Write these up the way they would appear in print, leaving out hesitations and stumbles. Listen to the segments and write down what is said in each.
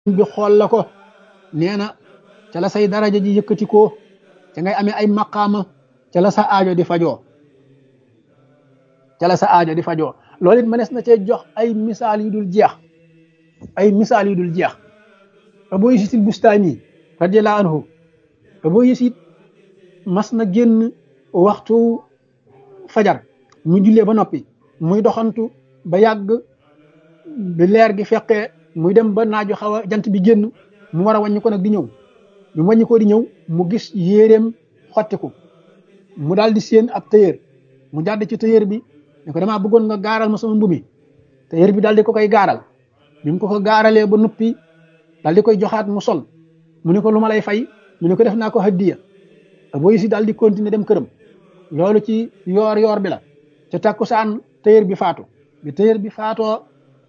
bi xool la ko nee na ca la say daraja ji yëkkati ko ca ngay amee ay maqaama ca la sa aajo di fajoo ca la sa aajo di fajoo loolu it mënees na cee jox ay misaal yu dul jeex ay misaal yu dul jeex Abu Yazid al-Bustami radiyallahu anhu Abu Yazid mas na génn waxtu fajar mu jullee ba noppi muy doxantu ba yàgg bi leer gi fekkee muy dem ba naaju xaw a jant bi génn mu war a wàññi ko nag di ñëw bi mu wàññi ko di ñëw mu gis yéeréem xottiku mu daal di séen ab tailleur mu jàdd ci tailleur bi ne ko damaa bëggoon nga gaaral ma sama mbubi tailleur bi daal di ko koy gaaral bi mu ko gaaralee ba noppi daal di koy joxaat mu sol mu ne ko lu ma lay fay mu ne ko def naa ko hadiya Abu Yazid daal di continuer dem këram loolu ci yoor bi la ca takkusaan tailleur bi faatu bi tailleur bi faatoo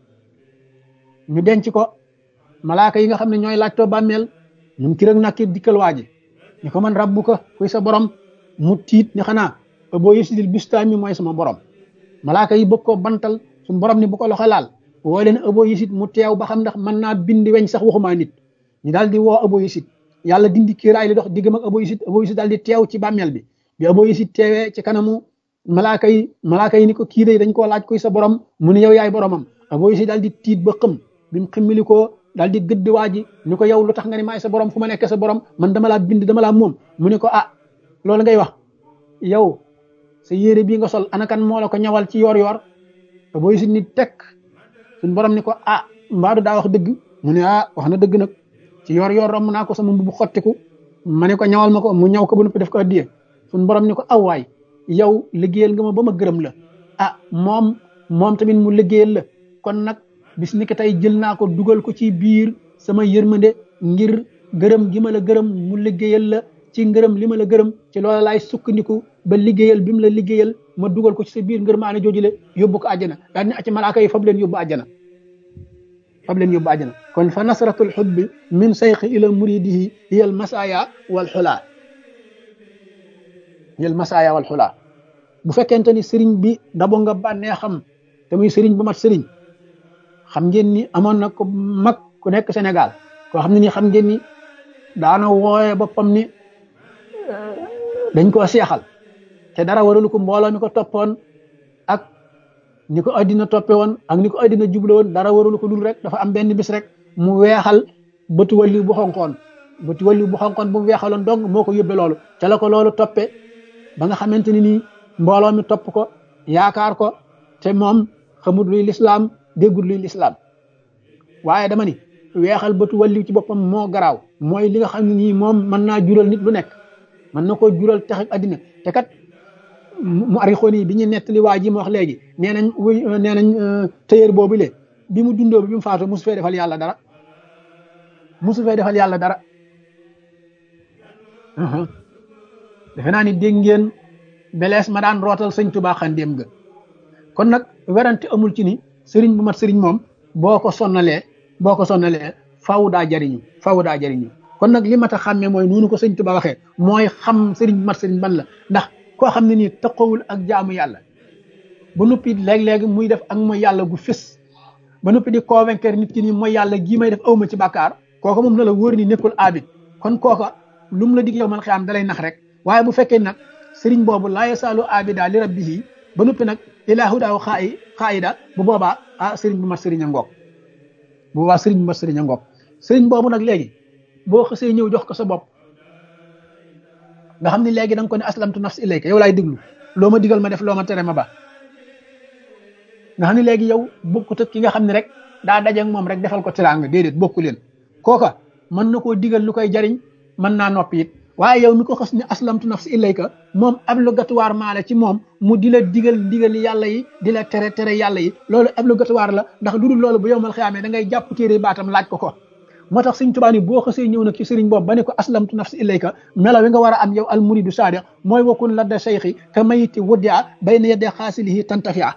ñu denc ko malaaka yi nga xam ne ñooy laajtoo bàmmeel ñun ki rek nakki dikkal waaji ñu ko man rabbuka kuy sa borom mu tiit ni xanaa Abu Yazid al-Bustami mooy sama borom malaaka yi bëgg ko bantal suñu borom ni bu ko loxo laal woo leen Abu Yazid mu teew ba xam ndax mën naa bindi weñ sax waxumaa nit ñu daal di woo Abu Yazid yàlla dindi kiiraay li dox diggam ak Abu Yazid daal di teew ci bàmmeel bi Abu Yazid teewee ci kanamu malaaka yi ni ko kii day dañ koo laaj kuy sa borom mu ne yow yaay boromam Abu Yazid daal di tiit ba xëm bi mu ximmili ko daal di gëdd waa ji ni ko yow lu tax nga ni maay sa borom fu ma nekk sa borom man dama laa bind dama laa moom mu ne ko loolu ngay wax yow sa yére bii nga sol anakan moo la ko ñawal ci yoor Abu Yazid ni tekk suñ borom ni ko mbaadu daa wax dëgg mu ne wax na dëgg nag ci yoor romb naa ko sama mbubu xottiku ma ne ko ñawal ma ko mu ñaw ko ba noppi def ko addiye suñ borom ni ko waay yow liggéeyal nga ma ba ma gërëm la moom tamit mu liggéeyal la kon nag bis ni ki tey jël naa ko dugal ko ci biir sama yërmande ngir gërëm gi ma la gërëm mu liggéeyal la ci ngërëm li ma la gërëm ci loola laay sukkandiku ba liggéeyal bi mu la liggéeyal ma dugal ko ci sa biir ngërmaane joojule yóbbu ko àjjana daal ni acci malaaka yi fab leen yóbbu àjjana kon fa nasratul hubbi min sayxi ila muridihi hiyal masaya wal xulaa bu fekkente ni sëriñ bi dabo nga bànnee xam te muy sëriñ bu mat sëriñ xam ngeen ni amoon na ko mag ku nekk Sénégal koo xam ne ni xam ngeen ni daana wooye boppam ni dañ koo seexal te dara waralu ko mbooloo mi ko toppoon ak ni ko addina toppe woon ak ni ko addina juble woon dara waralu ko dul rek dafa am benn bis rek mu weexal bëtu wàllu bu xonqoon bu mu weexaloon dong moo ko yóbbe loolu te la ko loolu toppe ba nga xamante ni nii mbooloo mi topp ko yaakaar ko te moom xamut luy lislaam déggul luy lislaam waaye dama ni weexal bëtu wàllu ci boppam moo garaaw mooy li nga xam ne nii moom mën naa jural nit lu nekk mën na koo jural tax addina te kat mu arixoon yi bi ñu nettali waa ji ma wax léegi nee nañ tailleur boobu le bi mu dundoo bi mu faatu mosu fee defal yàlla dara defe naa ni dégg ngeen belees ma daan rootal sëñ Tuubaa xandéem ga kon nag werante amul ci ni sëriñ bu mat sëriñ moom boo ko sonnalee faw daa jariñu kon nag li mat a xàmmee mooy noonu ko sëñ Tuubaa waxee mooy xam sëriñ bu mat sëriñ ban la ndax koo xam ne nii taqawul ak jaamu yàlla ba noppi léeg-léeg muy def ak mooy yàlla gu fës ba noppi di convaincre nit ki ni mooy yàlla gii may def awma ci bàkkaar kooka moom na la wóor ni nekkul abid kon kooka lu mu la dig yow man xiyaam dalay nax rek waaye bu fekkee nag sëriñ boobu laa yasaalu abida li rabbihi ba noppi nag ilaahu daaw xaayida bu boobaa sëriñ bu mat sëriñ a ngoog sëriñ boobu nag léegi boo xësee ñëw jox ko sa bopp nga xam ne léegi da nga ko ne aslamtu nafsi ilayka yow laay diglu loo ma digal ma def loo ma tere ma ba nga xam ne léegi yow bokkut ak ki nga xam ne rek daa dajeeg moom rek defal ko teraanga déedéet bokku leen kooka mën na koo digal lu koy jariñ mën naa noppi it waaye yow mi ko xas ne aslamtu nafsi ilayka moom obligatoire maa la ci moom mu di la digal yàlla yi di la tere yàlla yi loolu obligatoire la ndax lu dul loolu bu yowmal xiyaamee da ngay jàpp téere baatam laaj ko moo tax sëñ Tuubaa ni boo xasee ñëw nag ci sëriñ boobu ba ne ko aslamtu nafsi ilayka melo wi nga war a am yow al muridu sadiq mooy wakun ladda cheikhi ka mayiti wuddia bayna yadde xaasilihi tantafia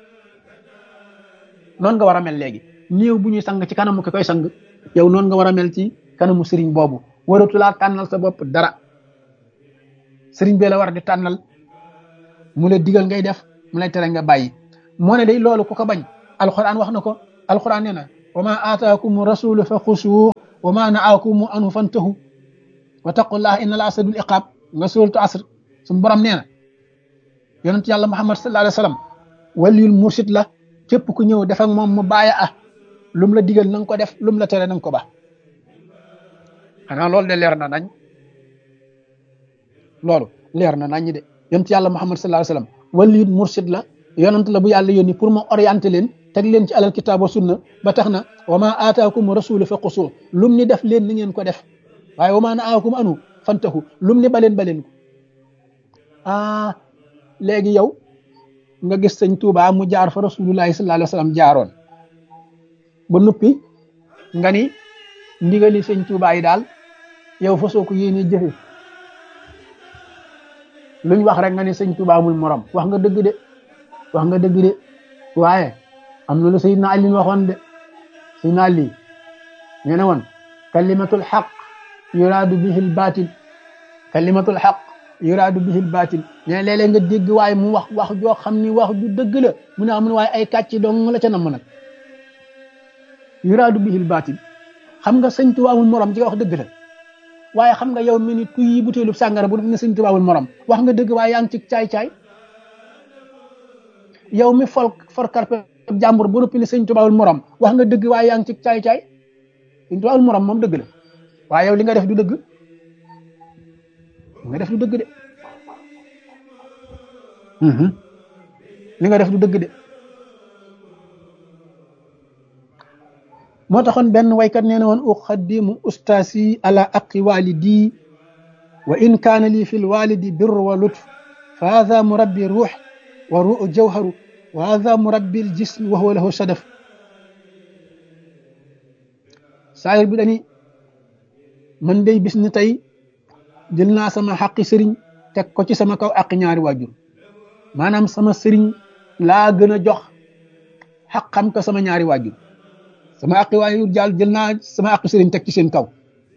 noonu nga war a mel léegi néew bu ñuy sang ci kanamu ki koy sang yow noonu nga war a mel ci kanamu sëriñ boobu waratulaa tànnal sa bopp dara sëriñ bee la war di tànnal mu la digal ngay def mu lay tere nga bàyyi moo ne day loolu ku ko bañ alxuraan wax na ko alxuraan nee na wa ma aataakum rasulu fa xusuuh wa ma naakum anhu fantahu wa taqullaha inna la asadul iqaab nga suuratu asr suñu borom nee na yonent yàlla Muhammad sallallahu alayhi wa sallam waliyul mursid la képp ku ñëw def ak moom mu baaya lum la digal na nga ko def lum la tere na nga ko ba xanaa loolu de leer na nañ loolu leer na nañ de yonent yàlla Muhammad sallallahu alayhi wa sallam waliyul mursid la yonent la bu yàlla yónni pour ma orienter leen teg leen ci alal kitaab wa sunna ba tax na wa ma aataakum rasulu fa qusu lum ni def leen ni ngeen ko def waaye wa ma naakum anu fantahu lum ni baleen ko léegi yow nga gis sëñ Tuubaa mu jaar fa rasulullahi sallallahu alayhi wa sallam jaaroon ba noppi nga ni ndigali sëñ Tuubaa yi daal yow fa soo ko yéenee jëfe luñ wax rek nga ni sëñ Tuubaa amul morom wax nga dëgg de waaye am na lu Seydina Ali waxoon de Seydina Ali nee na woon kalimatul xaq yuraadu bihil baatil kalimatul xaq yuraadu bihil baatil nee na léeg-léeg nga dégg waaye mu wax joo xam ni wax ju dëgg la mu ne am na waaye ay kàcc dong la ca namm nag yuraadu bihil baatil xam nga sëñ Tuubaa amul morom ci wax dëgg la waaye xam nga yow mel ni kuy butéelu sàngara bu def ne sëñ Tuubaa amul morom wax nga dëgg waaye yaa ngi ci caay-caay yow mi for karpe jàmbur bu noppi ne sëñ Tuubaa amul morom wax nga dëgg waaye yaa ngi ci caay-caay sëñ Tuubaa amul morom moom dëgg la waaye yow li nga def du dëgg de li nga def du dëgg de moo taxoon benn waykat nee na woon uqaddimu ustaasi ala aqi walidi wa in kaana lii fi lwalidi birr wa lutf fa hadha murabbi ruux wa ru'u jawharu wa hadha murabbi ljism wa huwa lahu sadaf saayir bi dani man day bis ni tey jël naa sama xaqi sëriñ teg ko ci sama kaw aqi ñaari waajur maanaam sama sëriñ laa gën a jox xaqam ko sama ñaari waajur sama aqi waajur jël naa sama aqi sëriñ teg ci seen kaw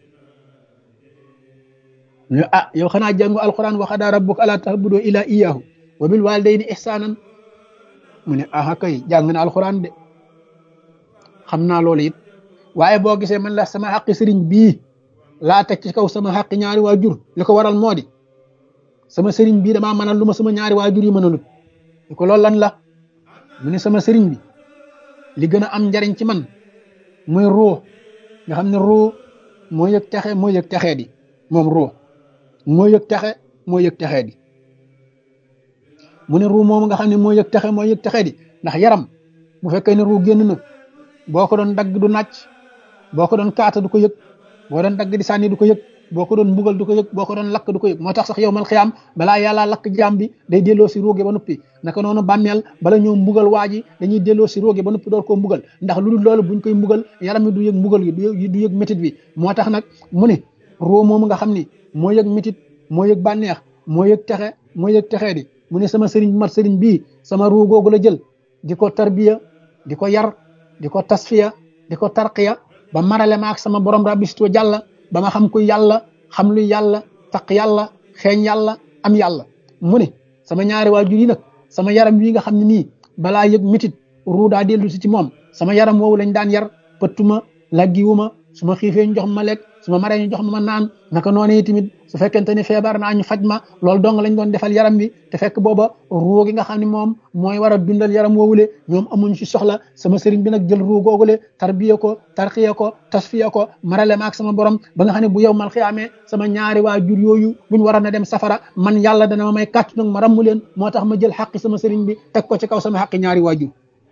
ñu yow xanaa jàngu alquran wa qadaa rabbuka allaa ta'budu illaa iyyaahu wa bil waalidayni ihsaanan mu ne kay jàng na alquran de xam naa loolu it waaye boo gisee man la sama xaqi sëriñ bii laa teg ci kaw sama xaqi ñaari waajur li ko waral moo di sama sëriñ bii damaa mënal lu ma sama ñaari waajur yi mënalut li ko loolu lan la mu ne sama sëriñ bi li gën a am njariñ ci man muy ruux nga xam ne ruux moo yëg texe moo yëg texee di moom ruux moo yëg texe moo yëg texee di mu ne ruux moom nga xam ne moo yëg texe moo yëg texee di ndax yaram bu fekkee ne ruux génn na boo ko doon dagg du nàcc boo ko doon kaata du ko yëg boo doon dagg di sànni du ko yëg boo ko doon mbugal du ko yëg boo ko doon lakk du ko yëg moo tax sax yow mal xiyaam balaa yàlla lakk jaam bi day delloo si róoge ba noppi naka noonu bàmmeel bala ñoo mbugal waa ji dañuy delloo si róoge ba noppi door koo mbugal ndax lu dul loolu buñ koy mbugal yaram mi du yëg mbugal gi du yëg métit bi moo tax nag mu ne roo moomu nga xam ni moo yëg métit moo yëg bànneex moo yëg texe moo yëg texee di mu ne sama sëriñ mat sëriñ bii sama ruu googu la jël di ko tarbiya di ko yar di ko tasfiya di ko tarqiya ba marale ma ak sama borom rabbistu jàlla ba ma xam kuy yàlla xam luy yàlla taq yàlla xeeñ yàlla am yàlla mu ne sama ñaari waajur yi nag sama yaram wi nga xam ne nii balaa yëg mitit ruu daa dellu si ci moom sama yaram woowu lañ daan yar pëttuma laggiwuma su ma xiifee ñu jox ma lekk su ma maree ñu jox ma naan naka noonu tamit su fekkente ne feebar naa ñu faj ma loolu dong lañ doon defal yaram bi te fekk booba ruu gi nga xam ne moom mooy war a dundal yaram woowule ñoom amuñ ci soxla sama sëriñ bi nag jël ruu googule tarbiya ko tarxiya ko tasfiya ko marale ma ak sama borom ba nga xam ne bu yow mal xiyaamee sama ñaari waajur yooyu buñ waroon a dem safara man yàlla dana ma may kàttu nag ma rammu leen moo tax ma jël xaqi sama sëriñ bi teg ko ci kaw sama xaqi ñaari waajur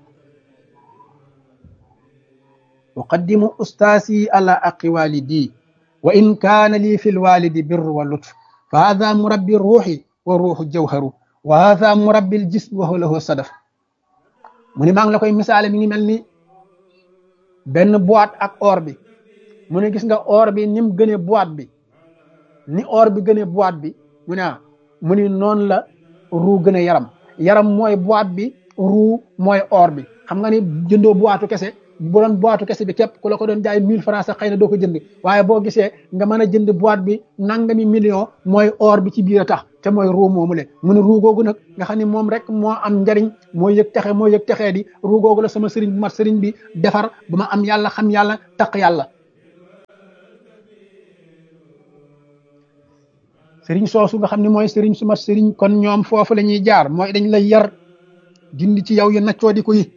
uqaddimu ustaasi ala aqi walidi wa in kaana lii fi lwalidi birr wa lutf fa hada murabbi ruuxi wa ruuxu jawharu wa hada murabbi ljism wa huwa lahu sadaf mu ne maa ngi la koy misaale mi ngi mel ni benn boîte ak or bi mu ne gis nga or bi ni mu gënee boîte bi ni or bi gënee boîte bi mu ne mu ni noonu la ruu gën a yaram mooy boîte bi ruu mooy or bi xam nga ni jëndoo boîte kese bu doon boîte kese bi képp ku la ko doon jaay 1000 francs sax xëy na doo ko jënd waaye boo gisee nga mën a jënd boîte bi nangami million mooy or bi ci biir a tax te mooy ruu moomu le mu ne ruu googu nag nga xam ne moom rek moo am njariñ moo yëg texee di ruu googu la sama sëriñ bu mat sëriñ bi defar ba ma am yàlla xam yàlla taq yàlla. sëriñ soosu nga xam ne mooy sëriñ su mat sëriñ kon ñoom foofu la ñuy jaar mooy dañ lay yar dindi ci yow yu naccoo di ko yi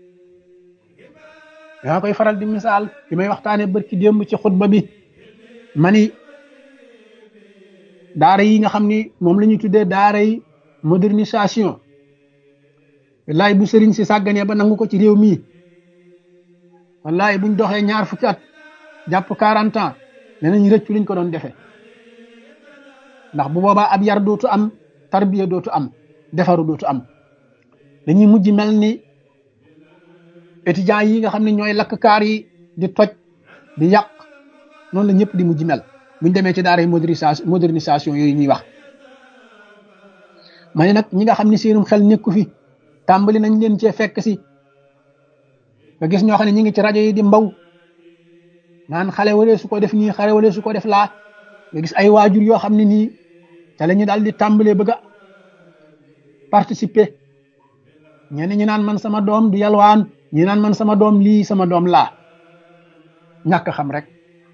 yaa koy faral di misaal bi may waxtaane barki démb ci xutba bi mani daara yi nga xam ni moom la ñuy tuddee daara yi modernisation wallaay bu sëriñ si sàgganee ba nangu ko ci réew mii wallaay buñ doxee ñaar fukki at jàpp 40 ans danañ rëccu liñ ko doon defee ndax bu boobaa ab yar dootu am tarbiya dootu am defaru dootu am dañuy mujj mel ni étudiants yi nga xam ne ñooy lakk kaar yi di toj di yàq noonu la ñëpp di mujj mel buñ demee ci daara yi modernisation yooyu ñuy wax ma ne nag ñi nga xam ne seenum xel nekku fi tàmbali nañ leen cee fekk si nga gis ñoo xam ne ñi ngi ci rajo yi di mbaw naan xale wala su ko def nii xale wala su ko def laa nga gis ay waajur yoo xam ne nii te la ñu daal di tàmbalee bëgg a participer ñenn ñi naan man sama doom du yalwaan ñi naan man sama doom lii sama doom laa ñàkk xam rek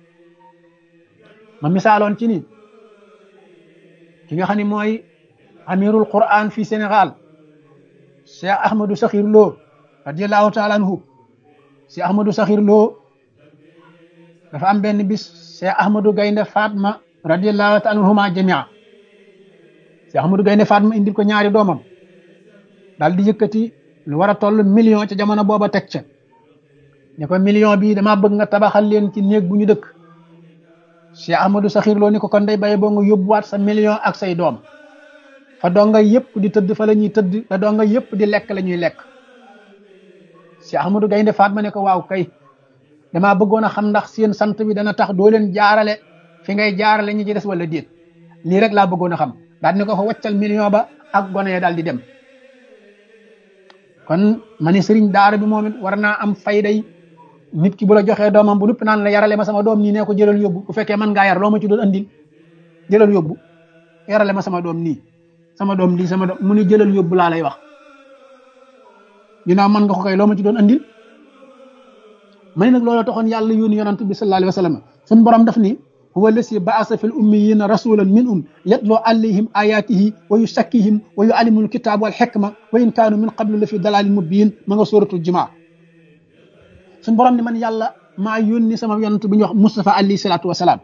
ma misaaloon ci ni ki nga xam ne mooy amirul quran fii Sénégal Cheikh Ahmadou Sakhir Lo radiallahu taala anhu Cheikh Ahmadou Sakhir Lo dafa am benn bis Cheikh Ahmadou Gaynde Fatma radiallahu taala anhuma jamia Cheikh Ahmadou Gaynde Fatma indil ko ñaari doomam daal di yëkkati lu war a toll million ca jamono booba teg ca ne ko million bii dama bëgg nga tabaxal leen ci néeg bu ñu dëkk Cheikh Ahmadou Sakhir Lo ni ko kon day bàyyi boo nga yóbbuwaat sa million ak say doom fa donga yëpp di tëdd fa la ñuy tëdd fa donga yëpp di lekk la ñuy lekk Cheikh Ahmadou Gaynde Fatma ne ko waaw kay damaa bëggoon a xam ndax seen sant bi dana tax doo leen jaarale fi ngay jaarale ñi ci des wala déet lii rek laa bëggoon a xam daal ne ko fa waccal million ba ak gone ya daal di dem kon ma ne sëriñ daara bi moom it war naa am fayday nit ki bu la joxee doomam bu nuppi naan la yarale ma sama doom nii nee ko jëlal yóbbu bu fekkee mën ngaa yar loo ma ci doon andil jëlal yóbbu yarale ma sama doom nii sama doom lii sama doom mu ne jëlal yóbbu laa lay wax ginnaaw mën nga ko koy loo ma ci doon andil ma ne nag loolu taxoon yàlla yónni yonant bi sallallahu alayhi wa sallam suñu borom daf ni huwa allasi baasa fi l ummiyina rasulan minhum yatloo alayhim ayatihi wa yusakkihim wa yuallimul kitab wal hikma wa in kaanu min qablu la fi dalalin mubin ma nga suratul jumaa suñu borom ni man yàlla maa yónni sama yonant bu ñuy wax Mustafa alayhi salatu wasalaam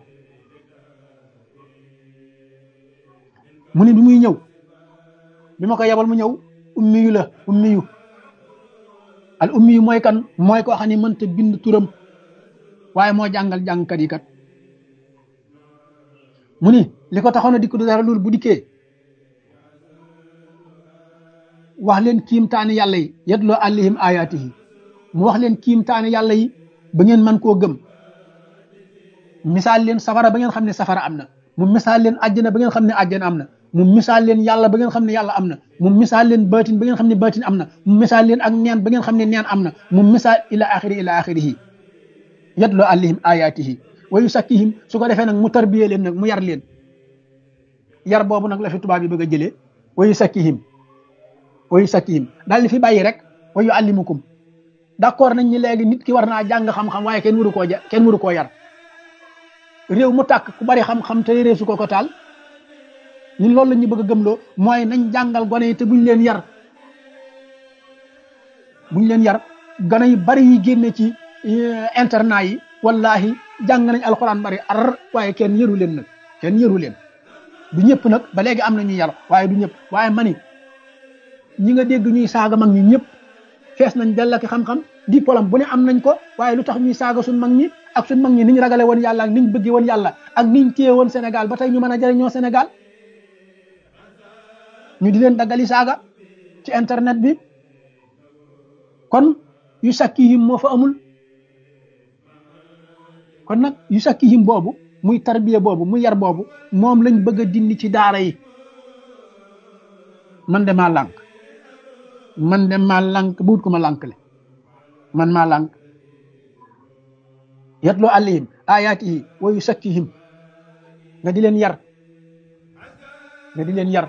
mu ni bi muy ñëw bi ma ko yebal mu ñëw ummiyu la ummiyu al ummiyu mooy kan mooy koo xam ne mënta bind turam waaye moo jàngal jàngkat yi kat mu ni li ko taxoon a dikk du dara loolu bu dikkee wax leen kiimtaani yàlla yi yatloo alayhim ayatihi mu wax leen kiimtaani yàlla yi ba ngeen mën koo gëm misaal leen safara ba ngeen xam ne safara am na mu misaal leen àjjana ba ngeen xam ne àjjana am na mu misaal leen yàlla ba ngeen xam ne yàlla am na mu misaal leen baatin ba ngeen xam ne baatin am na mu misaal leen ak neen ba ngeen xam ne neen am na mu misaal ila axirihi yatloo alayhim ayatihi wa yusakkihim su ko defee nag mu tarbiyee leen nag mu yar leen yar boobu nag la fi tubaab yi bëgg a jëlee wa yusakkihim daal di fi bàyyi rek wa yuallimukum d'accord nañ ni léegi nit ki war naa jàng xam-xam waaye kenn waru koo yar réew mu tàkk ku bari xam-xam te réew su ko taal ñun loolu la ñu bëgg a gëmloo mooy nañ jàngal gone yi te buñ leen yar gone yu bari yi génne ci internat yi wallahi jàng nañ alxuraan bari waaye kenn yëru leen du ñëpp nag ba léegi am na ñuy yar waaye du ñëpp waaye mani ñi nga dégg ñuy saaga mag ñi ñëpp fees nañ dell ak xam-xam diplôme bu ne am nañ ko waaye lu tax ñuy saaga suñ mag ñi ak suñ mag ñi niñ ragale woon yàlla ak niñ bëggee woon yàlla ak niñ téye woon Sénégal ba tey ñu mën a jëriñoo Sénégal ñu di leen daggali saaga ci internet bi kon yu sakkihim moo fa amul kon nag yu sakkihim boobu muy tarbiya boobu muy yar boobu moom lañ bëgg a dindi ci daara yi man de maa lànk buut ko ma lànkle man maa lànk yatlu alayhim ayatihi wa yusakkihim nga di leen yar nga di leen yar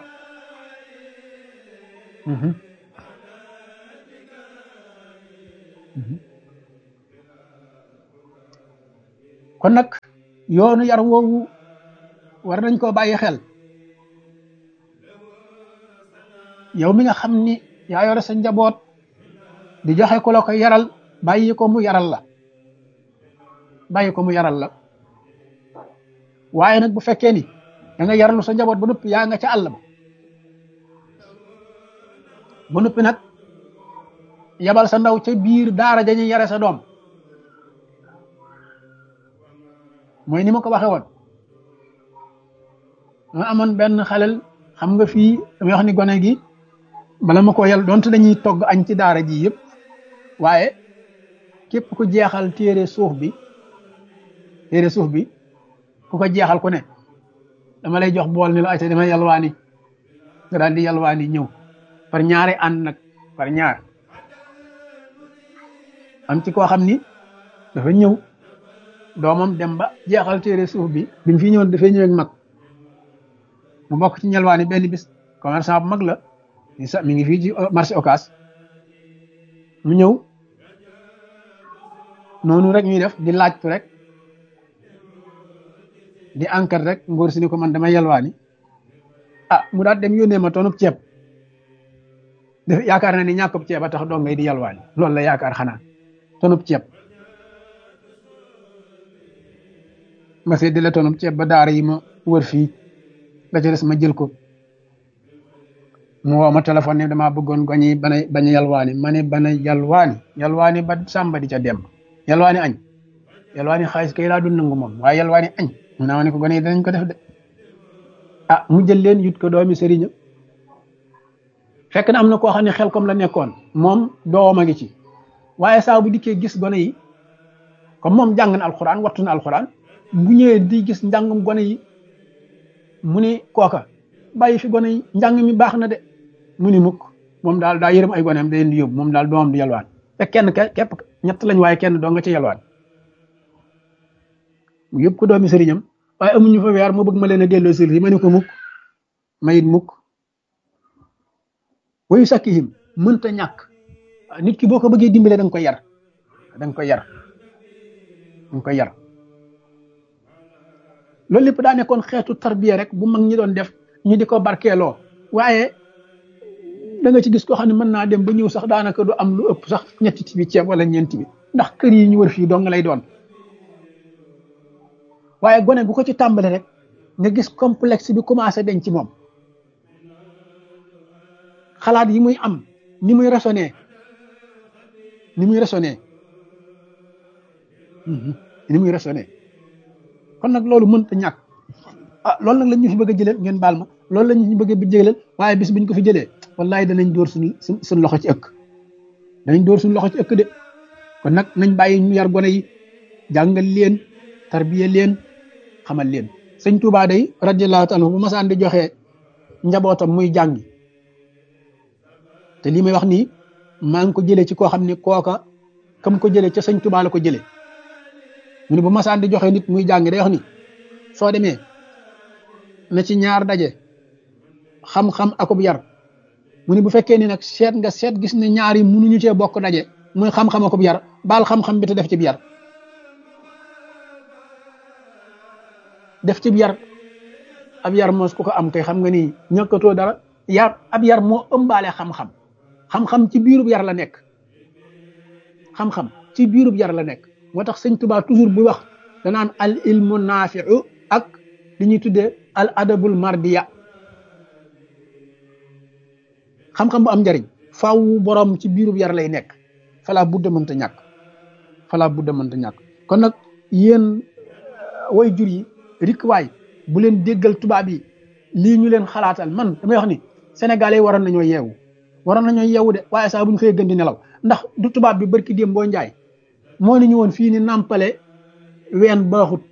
kon nag yoonu yar woowu war nañ koo bàyyi xel yow mi nga xam ni yaa yore sa njaboot di joxe ku la ko yaral bàyyi ko mu yaral la waaye nag bu fekkee ni da nga yaralu sa njaboot ba noppi yaa nga ca àll ba noppi nag yabal sa ndaw ca biir daara dañuy yare sa doom mooy ni ma ko waxe woon ma amoon benn xalel xam nga fii damay wax ni gone gi bala ma ko yal donte dañuy togg añ ci daara ji yëpp waaye képp ku jeexal téere suuf bi ku ko jeexal ku ne dama lay jox bool ni la ayca dama yalwaani nga daal di yalwaani ñëw par ñaari ànd nag par ñaar am ci koo xam ni dafa ñëw doomam dem ba jeexal téere suuf bi mu fi ñëwoon dafay ñëw ak mag mu bokk ci ñalwaani benn bis commerçant bu mag la mi ngi fii ci marché Ocass mu ñëw noonu rek ñuy def di laajtu rek di enquête rek ngóor si ni ko man dama yalwaani mu daal dem yónnee ma tonub ceeb def yaakaar na ni ñàkkub ceeb a tax doo ngay di yalwaani loolu la yaakaar xanaa tonub ceeb ma see di la tonub ceeb ba daara yi ma wër fii la ca des ma jël ko mu woo ma téléphone ne damaa bëggoon goñi bañ a yalwaani ma ne bana yalwaani ba sàmba di ca dem yalwaani añ yalwaani xaalis kay laa dul nangu moom waaye yalwaani añ mu naa ma ne ko gone yi danañ ko def de mu jël leen yut ko doomi sëriña fekk na am na koo xam ne xel comme la nekkoon moom doom a ngi ci waaye saa bu dikkee gis gone yi comme moom jàng na alxuraan wattu na alxuraan bu ñëwee di gis njàngum gone yi mu ni kooka bàyyi fi gone yi njàng mi baax na de mu ni mukk moom daal daa yërëm ay goneem da leen di yóbbu moom daal doomam di yalwaan te kenn képp ñett lañ waaye kenn doo nga ci yalwaan mu yëpp ko doomi sëriñam waaye amuñu fa weer moo bëgg ma leen a delloo sëriñ ma ne ko mukk mayit mukk wayu sakkihim mënta ñàkk nit ki boo ko bëggee dimbale da nga koy yar loolu lépp daa nekkoon xeetu tarbiya rek bu mag ñi doon def ñu di ko barkeeloo waaye da nga ci gis koo xam ne mën naa dem ba ñëw sax daanaka du am lu ëpp sax ñetti tibi ceeb wala ñeenti bi ndax kër yi ñu wër fii dong lay doon waaye gone bu ko ci tàmbale rek nga gis complexe bi commencé dañ ci moom xalaat yi muy am ni muy raisonné kon nag loolu mënta ñàkk loolu nag lañ ñu fi bëgg a jëleel ngeen baal ma loolu lañ ñu bëgg a jëleel waaye bis buñ ko fi jëlee wallahi danañ dóor suñ loxo ci ëkk de kon nag nañ bàyyi ñu yar gone yi jàngal leen tarbiya leen xamal leen sëñ Tuubaa day radiyallahu taala bu masaan di joxe njabootam muy jàngi te lii may wax nii maa ngi ko jëlee ci koo xam ne kooka kam ko jëlee ca sëñ Tuubaa la ko jëlee mu ne bu masaan di joxe nit muy jàngi day wax ni soo demee na ci ñaar daje xam-xam akub yar mu ne bu fekkee ni nag seet gis ne ñaar yi mënuñu cee bokk daje muy xam-xam akub yar baal xam-xam bi te def ci bi yar ab yar moos ku ko am kay xam nga ni ñàkkatoo dara ab yar moo ëmbaale xam-xam ci biirub yar la nekk ci biirub yar la nekk moo tax sëñ Tuubaa toujours bu wax danaan al ilmu naafiu ak li ñuy tuddee al adabul mardiya xam-xam bu am njariñ faaw borom ci biirub yar lay nekk falaa budda mënta ñàkk kon nag yéen way jur yi rik waay bu leen déggal tubaab yi lii ñu leen xalaatal man damay wax ni sénégalais yi waroon nañoo yeewu de waaye saa bu ñu xëyee gën di nelaw ndax du tubaab bi barki démb boo njaay moo ni ñu woon fii ni nàmpale ween baaxut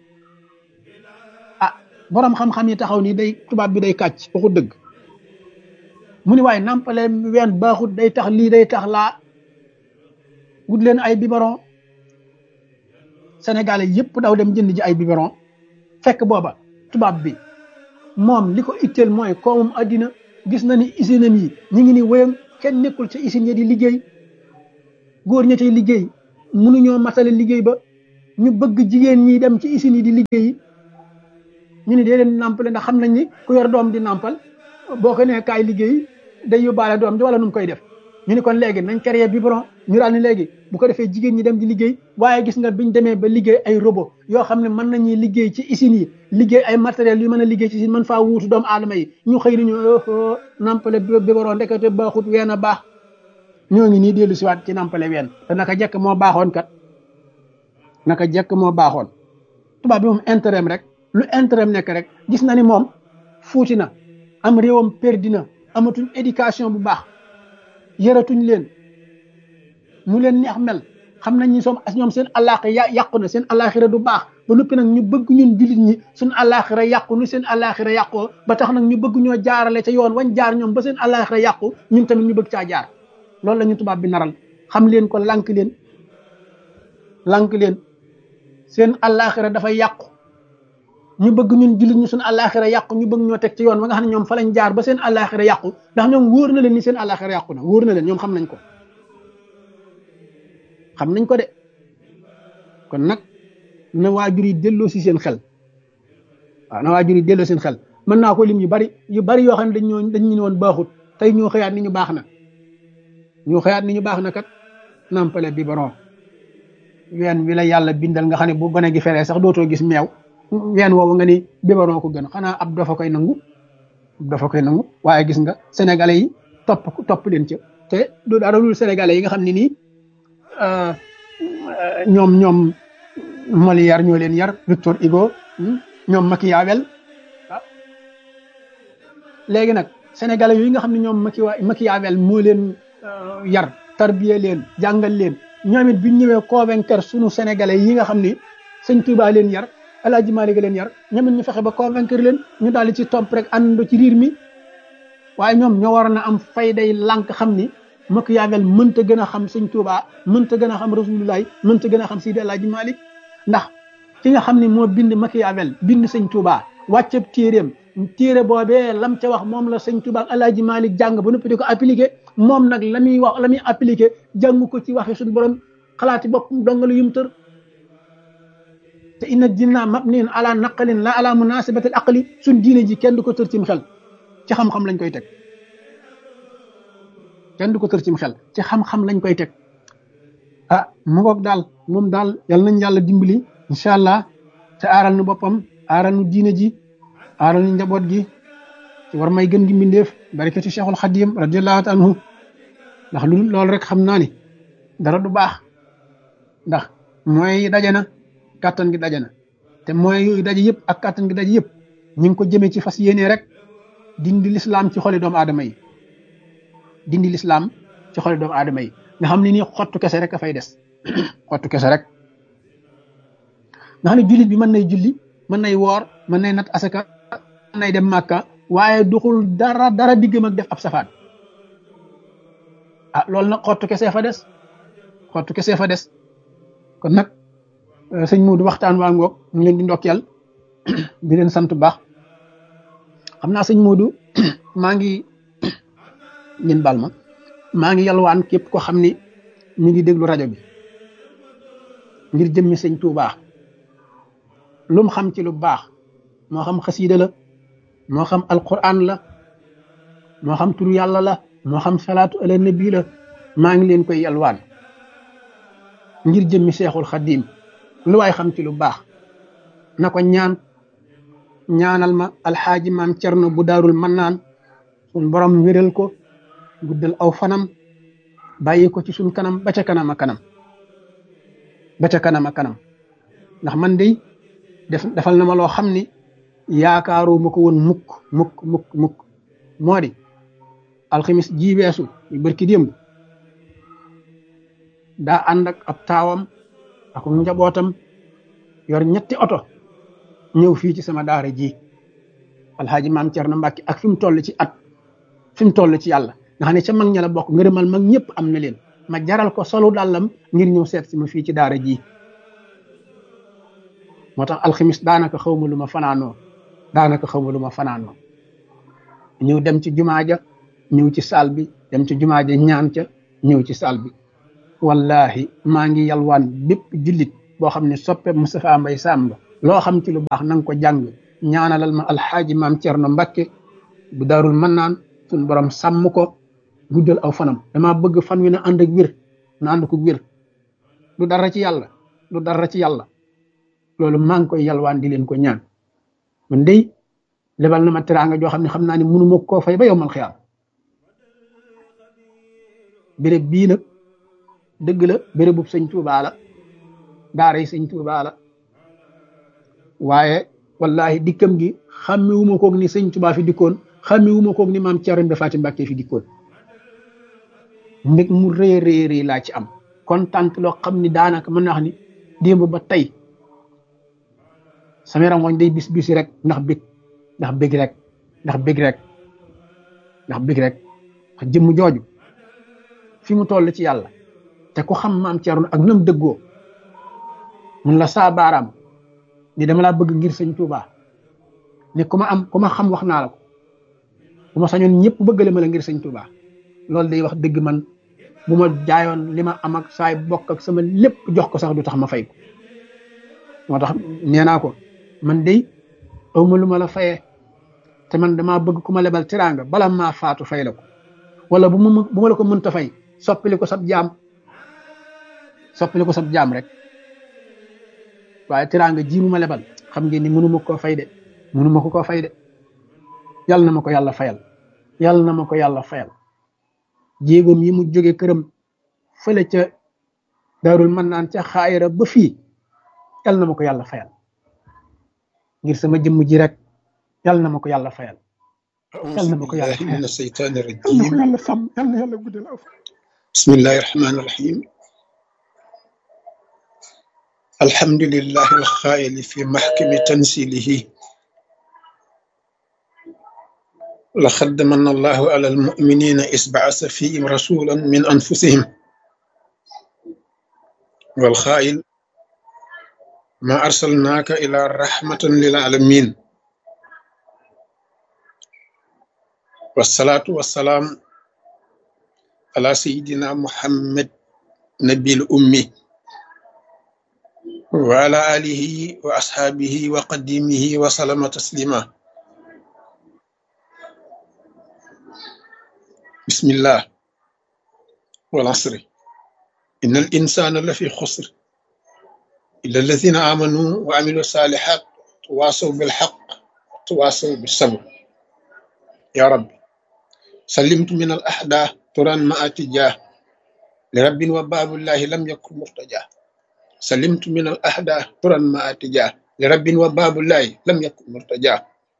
borom xam-xam yi taxaw ni day tubaab bi day kàcc waxut dëgg mu ni waaye nàmpale ween baaxut day tax lii day tax laa wut leen ay biberon Sénégalais yëpp daw dem jënd ji ay biberon fekk booba tubaab bi moom li ko itteel mooy koomum addina gis na ni usine am yi ñu ngi ni wéyam kenn nekkul ci usine ya di liggéey góor ña cay liggéey mënuñoo matale liggéey ba ñu bëgg jigéen ñi dem ci usine yi di liggéey ñu ni dee leen nàmpale ndax xam nañ ni ku yor doom di nàmpal boo ko nee kaay liggéey day yóbbaale doom ji wala nu mu koy def ñu ni kon léegi nañ créé biberon ñu daal ni léegi bu ko defee jigéen ñi dem di liggéey waaye gis nga biñ demee ba liggéey ay robot yoo xam ne mën nañuy liggéey ci usines yi liggéey ay matériels yu mën a liggéey ci usine mën faa wuutu doomu aadama yi ñu xëy nañu nàmpale biberon ndekete baaxut ween a baax ñoo ngi nii dellu siwaat ci nàmpale ween te naka jekk moo baaxoon kat naka jekk moo baaxoon tubaab bi moom intérêt rek lu intérêt nekk rek gis na ni moom fuuti na am réewam perdi na amatuñ éducation bu baax yaratuñ leen mu leen neex mel xam nañ ni ñoom seen àllaaxira yàqu na seen àllaaxira du baax ba noppi nag ñu bëgg ñun jullit ñi suñ àllaaxira yàqu nu seen àllaaxira yàqoo ba tax nag ñu bëgg ñoo jaarale ca yoon wañ jaar ñoom ba seen àllaaxira yàqu ñun tamit ñu bëgg caa jaar loolu la ñu tubaab bi naral xam leen ko lànk leen seen àllaaxira dafay yàqu ñu bëgg ñun jullit ñi suñ àllaaxira yàqu ñu bëgg ñoo teg ci yoon wa nga xam ne ñoom fa lañ jaar ba seen àllaaxira yàqu ndax ñoom wóor na leen ni seen àllaaxira yàqu na wóor na leen ñoom xam nañ ko de kon nag na waajur yi delloo si seen xel waaw na waajur yi delloo seen xel mën naa ko lim yu bari yoo xam ne dañ ñu woon baaxut tey ñoo xëyaat ni ñu baax na kat nampale biberon ween wi la yàlla bindal nga xam ne bu gone gi feree sax dootoo gis meew ween woowu nga ni biberon ko gën xanaa ab dafa koy nangu waaye gis nga sénégalais yi topp leen ca te du dara dul sénégalais yi nga xam ne nii ñoom Molière ñoo leen yar Victor Hugo ñoom Machiavel léegi nag sénégalais yooyu nga xam ne ñoom Machiavel moo leen yar tarbiye leen jàngal leen ñoom it bi ñu ñëwee convaincre sunu sénégalais yi nga xam ni sëñ Touba leen yar El Hadj Malick leen yar ñoom it ñu fexe ba convaincre leen ñu daal di ci topp rek àndandoo ci riir mi waaye ñoom ñoo waroon a am fayday lànk xam ni Machiavel mënta gën a xam sëñ Touba mënta gën a xam Rasulullah mënta gën a xam Sidi El Hadj Malick ndax ki nga xam ne moo bind Machiavel bind sëñ Touba wàcceb téere boobee lam ca wax moom la sëñ Touba ak El Hadj Malick jàng ba noppi di ko appliqué moom nag la muy wax la muy appliqué jàng ko ci waxi suñu borom xalaati bopp dongalu yum tër te inna dinna mabniun ala naqalin la ala munasibatil aqli suñ diine ji kenn du ko tër cim xel ci xam-xam lañ koy teg ci xam-xam lañ koy teg mu ngoog daal moom daal yal nañ yàlla dimbali incha allah te aaral nu boppam aaral nu diine ji aaral nu njaboot gi ci war may gën gi mbindeef barakati Cheikhul Khadim radiyallahu anhu ndax loolu rek xam naa ni dara du baax ndax mooy daje na kàttan gi daje na te mooy yooyu daje yëpp ak kàttan gi daje yëpp ñu ngi ko jëmee ci fas yéene rek dindi lislaam ci xoli doomu aadama yi nga xam ne nii xottu kese rek a fay des xottu kese rek nga xam ne jullit bi mën nay julli mën nay woor mën nay nat asaka mën nay dem màkka waaye duxul dara diggam ak def ab safaan loolu nag xottu kese fa des kon nag sëñ Modou waxtaan waa ngoog ñu leen di ndokkeel di leen sant baax xam naa sëñ Modou maa ngi yalwaan képp ko xam ni ñu ngi déglu rajo bi ngir jëmmi sëñ Touba lu mu xam ci lu baax moo xam xasiida la moo xam alquran la moo xam turu yàlla la moo xam salaatu ala nabi la maa ngi leen koy yalwaan ngir jëmmi Seexul Xadim lu waay xam ci lu baax na ko ñaanal ma alxaaji maam Cerno bu daarul mannaan suñ borom wéral ko guddal aw fanam bàyyi ko ci suñ kanam ba ca kanam a kanam ndax man de defal na ma loo xam ni yaakaaru ma ko woon mukk moo di alxamis ji weesu ñu bërki démb daa ànd ak ab taawam ak njabootam yor ñetti oto ñëw fii ci sama daara ji alxaaji maam Cerno Mbàkke ak fi mu toll ci at fi mu toll ci yàlla nga xam ne ca mag ña la bokk ngërëmal mag ñëpp am na leen ma jaral ko solu dàllam ngir ñëw seet si ma fii ci daara ji moo tax alxamis daanaka xaw ma lu ma fanaanoo daanaka xaw ma lu ma fanaanoo ñëw dem ci jumaa ja ñëw ci saal bi dem ci jumaa ja ñaan ca ñëw ci saal bi wallahi maa ngi yalwaan bépp jullit boo xam ne soppe Moustapha Mbaye Sam nga loo xam ci lu baax na nga ko jàng ñaanalal ma alxaaji maam Cerno Mbakke bu daarul mannaan suñ borom sàmm ko guddal aw fanam dama bëgg fan wi na ànd ak wér na ànd ko wér du dara ci yàlla du dara ci yàlla loolu maa ngi koy yalwaan di leen ko ñaan man dey lebal na ma teraanga joo xam ne xam naa ne mënu ma koo fay ba yow mal xiyaam béréb bii nag dëgg la bérébu sëñ Tuubaa la daara yi sëñ Tuubaa la waaye wallahi dikkam gi xàmmiwuma koog ni sëñ Tuubaa fi dikkoon xàmmiwuma koog ni maam Cerno Faati Mbàkke fi dikkoon mbég mu rëy rëy laa ci am kontaan loo xam ni daanaka mën naa wax ni démb ba tey sama yaram wañ day bis bisi rek ndax bég ndax bég rek ndax bég rek ndax bég rek ndax jëmm jooju fi mu toll ci yàlla te ku xam maam Cerno ak nam dëggoo mun la saa baaraam ni dama laa bëgg ngir sëñ Tuubaa ne ku ma xam wax naa la ko bu ma sañoon ñëpp bëggale ma la ngir sëñ Tuubaa loolu day wax dëgg man bu ma jaayoon li ma am ak saay bokk ak sama lépp jox ko sax du tax ma fay ko moo tax nee naa ko man day awma lu ma la fayee te man damaa bëgg ku ma lebal teraanga bala maa faatu fay la ko wala bu ma la ko mënta fay soppili ko sab jaam rek waaye teraanga ji mu ma lebal xam ngeen ni mënu ma koo fay de mënu ma ko koo fay de yàlla na ma ko yàlla fayal yàlla na ma ko yàlla fayal jéegoom yi mu jóge këram fële ca daarul mën naan ca xaayira ba fii yàlla na ma ko yàlla fayal ngir sama jëmm ji rek yàlla na ma ko yàlla fayal yàlla na ma ko yàlla fayal min asheytaani yàlla na ko rajim yàlla sàmm yàlla na yàlla guddal aw fan bismillahi rahmaani rahim alhamdulillahi alxaayili fi maxkami tansilihi laqad manna allahu ala almuminina isbaasa fihim rasulan min anfusihim walxaayil ma arsalnaaka ila rahmatan lil alamin wasalaatu wasalaam ala sayidina muhammad nabil ummi wa ala alihi wa ashaabihi wa qadimihi wa salama taslima bismillah wal asri inna al insana la fi xusr illa alladina amanu wa amilu salihat tawasaw bil haq tawasaw bis sabr ya rabbi salimtu min al ahda turan ma atijah li rabbin wa babullahi lam yakun murtaja salimtu min al ahda turan ma atijah li rabbin wa babullahi lam yakun murtaja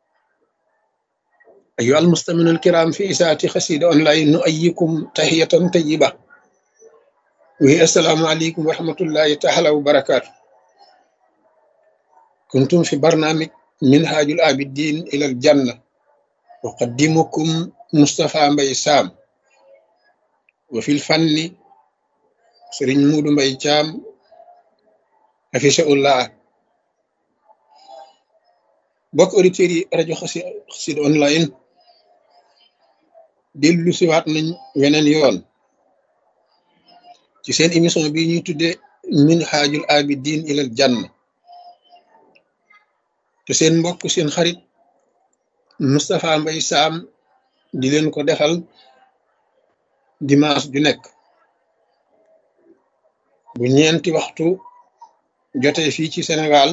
أيها المستمعون الكرام في إذاعة قصيدة أونلاين نؤيكم تحية طيبة وهي السلام عليكم ورحمة الله تعالى وبركاته كنتم في برنامج منهاج العابدين إلى الجنة أقدمكم مصطفى مباي سام وفي الفن سرين مود مباي جام حفظه الله bokk auditeurs yi rajo Xassida online dellu siwaat nañ weneen yoon ci seen émission bi ñuy tudde minhajul abidin ilal janna te seen mbokk seen xarit Moustapha Mbaye Sam di leen ko defal dimanche ju nekk bu ñeenti waxtu jotee fii ci Sénégal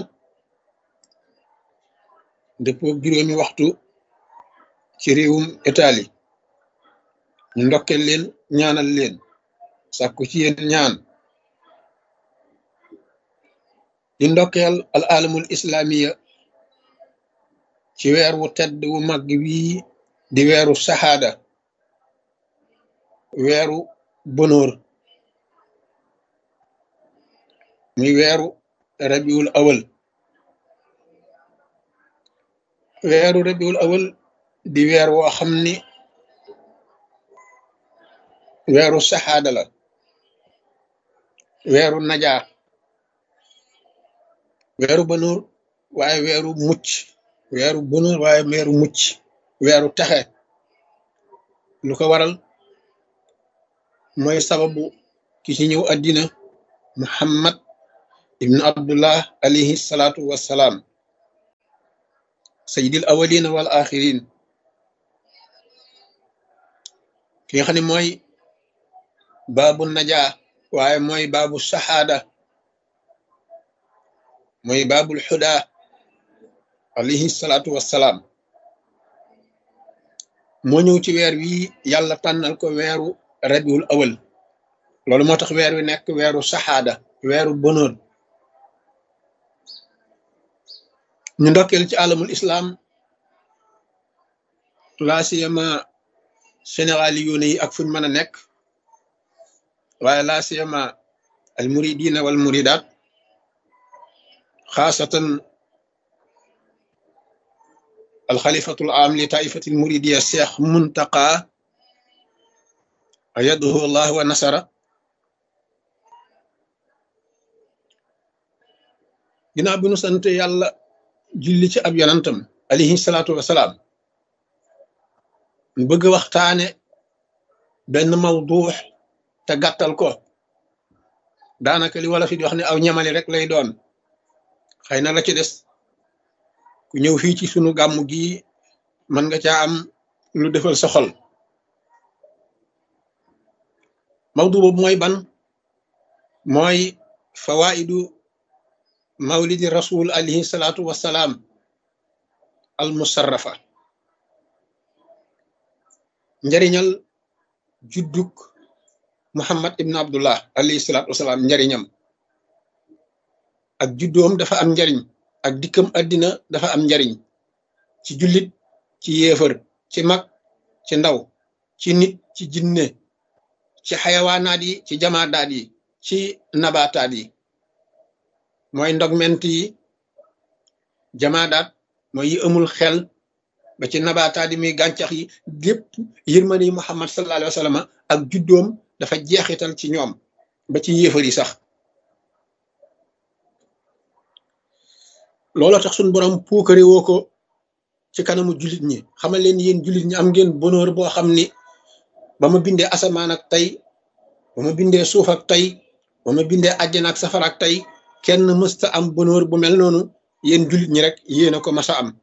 dëppoo juróomi waxtu ci réewum Italie ñu ndokkeel leen ñaanal leen sàkku ci yéen ñaan di ndokkeel al alamul islamiya ci weer wu tedd wu mag wii di weeru saxaada weeru bonóor muy weeru rabiul awal weeru rabiul awal di weer woo xam ni weeru saxaada la weeru najaa weeru bonóor waaye weeru mucc, weeru bonheur waaye weeru mucc, weeru texe. lu ko waral mooy sababu ki ci ñëw àddina Muhammad ibnu Abdullah alayhi salaatu wassalaam, sayyidil awwalina wal axirin, ki nga xam ne mooy baabu najaa waaye mooy baabu saxaada, mooy baabul xuda alayhi salaatu wassalaam. moo ñëw ci weer wi yàlla tànnal ko weeru rabiul awal. loolu moo tax weer wi nekk weeru saxaada, weeru bonheur. ñu ndokkeel ci alamul islam laa siyama sénégali yoone yi ak fuñ mën a nekk, waaye laa siyama al muridina wal muridat, xaasatan al xalifatul am li taifatil muridiya cheikh muntaqa ayaduhu allah wa nasara. ginnaaw bi nu sant yàlla julli ci ab yonantam alayhi salaatu wasalaam, ñu bëgg waxtaane benn mawduux te gàttal ko. daanaka li wala fi di wax ne aw ñamali rek lay doon. xëy na la ci des ku ñëw fii ci sunu gàmmu gi mën nga caa am lu defal sa xol. mawdu boobu mooy ban? mooy fawaidu mawlidi rasul alayhi salaatu wassalaam al musarrafa, njariñal judduk Muhammad ibn Abdullah alayhi salaatu wassalaam. njariñam ak juddoom dafa am njariñ, ak dikkam àddina dafa am njariñ ci jullit, ci yéefar, ci mag, ci ndaw, ci nit, ci jinne, ci xayawaanaat yi, ci jamaadaat yi, ci nabaataat yi, mooy ndogment yi, jamaadaat mooy yi amul xel, ba ci nabaataat yi muy gàncax yi, lépp yërmande yi Muhammad sallallahu alayhi wa sallam ak juddoom dafa jeexital ci ñoom, ba ci yéefar yi sax. looloo tax suñu borom puukare woo ko ci kanamu jullit ñi, xamal leen yéen jullit ñi am ngeen bonheur boo xam ni ba ma bindee asamaan ak tey, ba ma bindee suuf ak tey, ba ma bindee àjjana ak safara ak tey, kenn mësta am bonheur bu mel noonu. yéen jullit ñi rek yéen a ko masa am.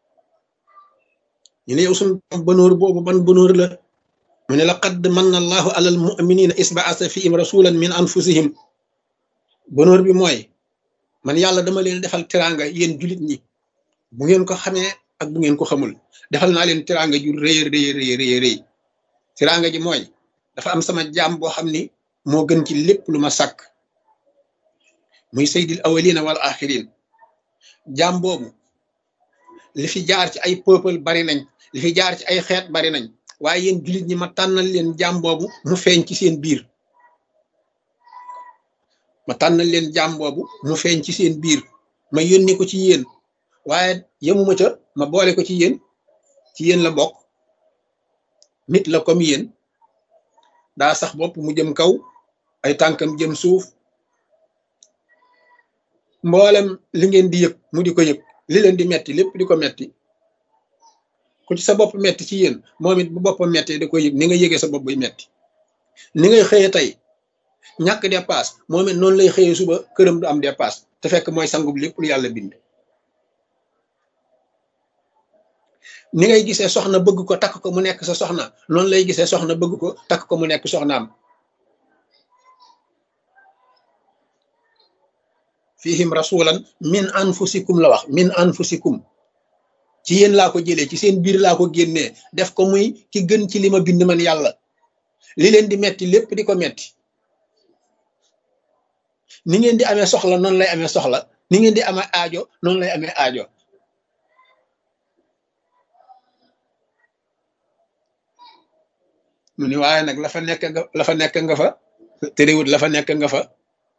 ñu ne yow suñu bonheur boobu ban bonheur la? mu ne laqad manna allahu alal muminina isbaasa fihim rasulan min anfusihim. bonheur bi mooy man yàlla dama leen defal teraanga yéen jullit ñi, bu ngeen ko xamee ak bu ngeen ko xamul. defal naa leen teraanga ju rëy rëy rëy rëy rëy. teraanga ji mooy dafa am sama jaam boo xam ni moo gën ci lépp lu ma sàkk, muy sayyidil awwalina wal axirin. jaam boobu li fi jaar ci ay peuple bari nañ, li fi jaar ci ay xeet bari nañ, waaye yéen jullit ñi ma tànnal leen jaam boobu mu feeñ ci seen biir. ma tànnal leen jaam boobu mu feeñ ci seen biir, ma yónni ko ci yéen, waaye yemuma ca, ma boole ko ci yéen la bokk. nit la comme yéen, daa sax bopp mu jëm kaw, ay tànkam jëm suuf. mboolem li ngeen di yëg mu di ko yëg, li leen di metti lépp di ko metti. ku ci sa bopp metti ci yéen, moom it bu boppam mettee da ko yëg ni nga yëgee sa bopp buy metti. ni ngay xëyee tey ñàkk dépasse, moom it noonu lay xëyee suba këram du am dépasse, te fekk mooy sangub lépp lu yàlla bind. ni ngay gisee soxna bëgg ko takk ko mu nekk sa soxna, noonu lay gisee soxna bëgg ko takk ko mu nekk soxnaam. fihim rasulan min anfusikum la wax, min anfusikum. ci yéen laa ko jëlee, ci seen biir laa ko génnee, def ko muy ki gën ci li ma bind man yàlla. li leen di metti lépp di ko metti. ni ngeen di amee soxla noonu lay amee soxla, ni ngeen di amee aajo noonu lay amee aajo. mu ni waaye nag la fa nekk nga fa, terewut la fa nekk nga fa.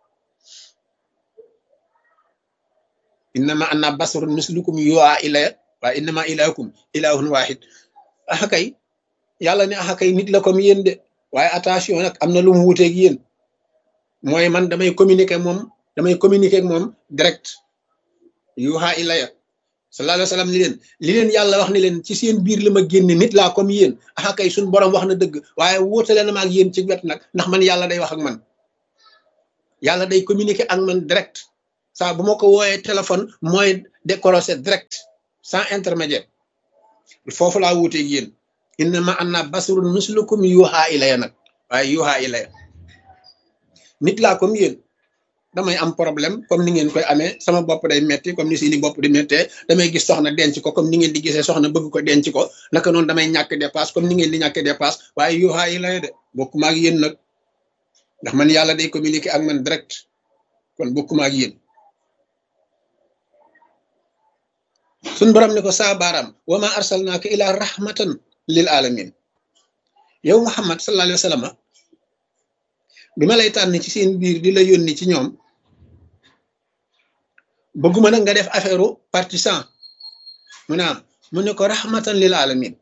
innama anna basarun mislukum yu'a ilaya waaye innama ilahukum ilahun wahid. axa kay yàlla ne axa kay nit la comme yéen de, waaye attention nag am na lu mu wuteeg yéen. mooy man damay communiquer ak moom direct. yuuxa ilaya sallallahu alayhi wa sallam li leen yàlla wax ni leen ci seen biir la ma génne nit laa comme yéen ah kay suñ borom wax na dëgg waaye wuutale na ma ak yéen ci wet nag ndax man yàlla day wax ak man yàlla day communiquer ak man direct saa bu ma ko wooyee téléphone mooy décrocher direct sans intermédiaire foofu laa wuuteeg yéen innama anna basarun mislukum yuuxa ilaya nag waaye yuuxa ilaya nit laa comme yéen damay am problème comme ni ngeen koy amee sama bopp day metti comme ni seeni bopp di mettee damay gis soxna denc ko comme ni ngeen di gisee soxna bëgg ko denc ko naka noonu damay ñàkk dépasse comme ni ngeen di ñàkk dépasse waaye yuuxa ilaya de bokkuma ak yéen nag ndax man yàlla day communiquer ak man direct kon bokkuma ak yéen suñ borom ne ko saa baaraam wa ma arsalnaaka ila rahmatan lil alamin yow Muhammad sallallahu alayhi wa sallam bi ma lay tànn ci seen biir di la yónni ci ñoom bëgguma nag nga def affaire partisan mu ne ko rahmatan lil alamin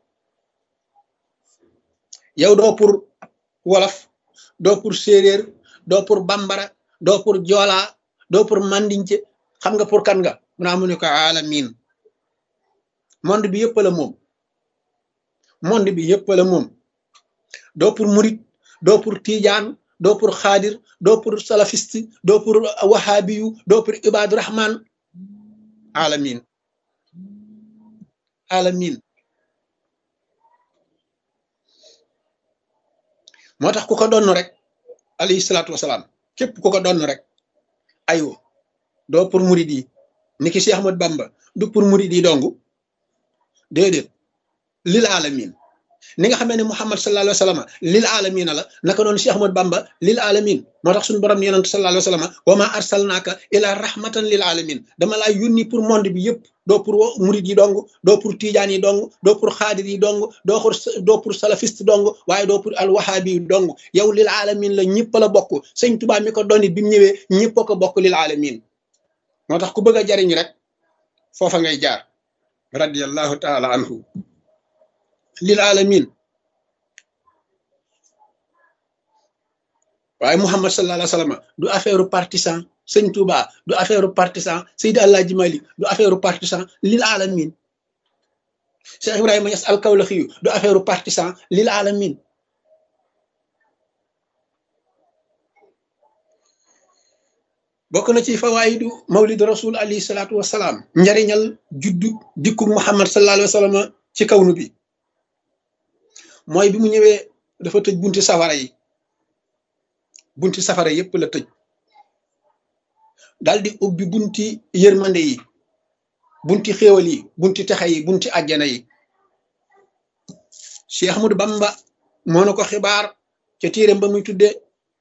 yow doo pour wolof doo pour séeréer doo pour bambara doo pour joola doo pour mandince xam nga pour kan nga mu ne ko alamin monde bi yëpp la moom monde bi yëpp la moom doo pour murit doo pour tijaan doo pour xaadir doo pour salafiste doo pour wahabiyu doo pour ibadu rahman alamin alamin moo tax ku ko donn rek alayhi salaatu wasalaam képp ku ko donn rek ayo doo pour murit yi ni ki Cheikh Ahmad Bamba du pour murit yi dongu déedéet lil alamin ni nga xamee ne Muhammad sallallahu alayhi wa sallam lil alamina la naka noonu Cheikh Ahmad Bamba lil alamin moo tax suñu borom yonent sallallahu alayhi wa sallam wa ma arsalnaaka ila rahmatan lil alamin dama laa yónni pour monde bi yëpp doo pour murid yi dong doo pour tijaan yi dong doo pour xaadir yi dong doo pour salafiste dong waaye doo pour al wahabi yi dong yow lil alamin la ñëpp la bokk sëñ Tuubaa mi ko donni bi mu ñëwee ñëpp a ko bokk lil alamin moo tax ku bëgg a jariñ rek foofa ngay jaar radiyallahu taala anhu lil alamin waaye Muhammad sallallahu alayhi wa sallam du affaire partisan sëñ Touba du affaire partisan Seydi Alaaji Malik du affaire partisan lil alamin Cheikh Ibrahima Niass al-Kawlaxi du affaire partisan lil alamin bokk na ci fawaayidu mawlid rasul alayhi salaatu wasalaam njariñal juddu dikku Muhammad sallallahu alayhi wa sallam ci kawnu bi mooy bi mu ñëwee dafa tëj bunti safara yépp la tëj daal di ubbi bunti yërmande yi bunti xéewal yi bunti texe yi bunti àjjana yi Cheikh Ahmadou Bamba moo na ko xibaar ca téeram ba muy tudde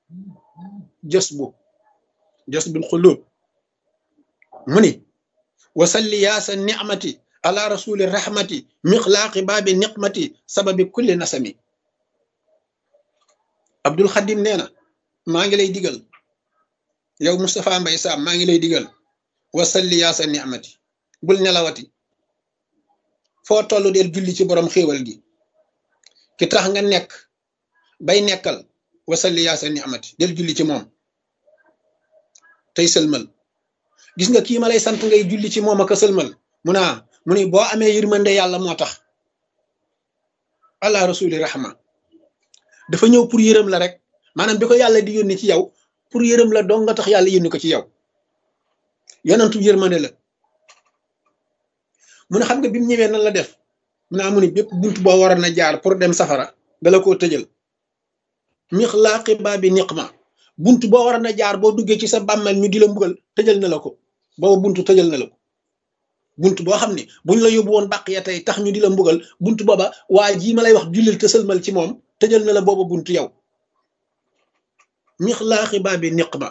jasbul xulub mu ni wasalli yaasa nicmati ala rasuli rahmati mixlaaqi baabi niqmati sababi kulli nasami Abdul Xadim nee na maa ngi lay digal yow Moustapha Mbaye Sam maa ngi lay digal wasalli yaasa nicmati bul nelawati foo toll del julli ci borom xéewal gi ki tax nga nekk bay nekkal wasalli yaasa nicmati del julli ci moom tey sëlmal gis nga kii ma lay sant ngay julli ci moom ak a sëlmal mu ni boo amee yërmande yàlla moo tax ala rasuli rahma dafa ñëw pour yërëm la rek maanaam bi ko yàlla di yónni ci yow pour yërëm la dong nga tax yàlla yónni ko ci yow yonentu yërmande la mu ne xam nga bi mu ñëwee nan la def mu ni bépp bunt boo waroon a jaar pour dem safara dala koo tëjal mixlaaqi baabi niqma bunt boo waroon a jaar boo duggee ci sa bàmmeel ñu di la mbugal tëjal na la ko booba buntu tëjal na la ko bunt boo xam ne buñ la yóbbu woon bàq ya tey tax ñu di la mbugal bunt booba waa jii ma lay wax jullil te sëlmal ci moom tëjal na la booba bunt yow mixlaaxi baabi niqma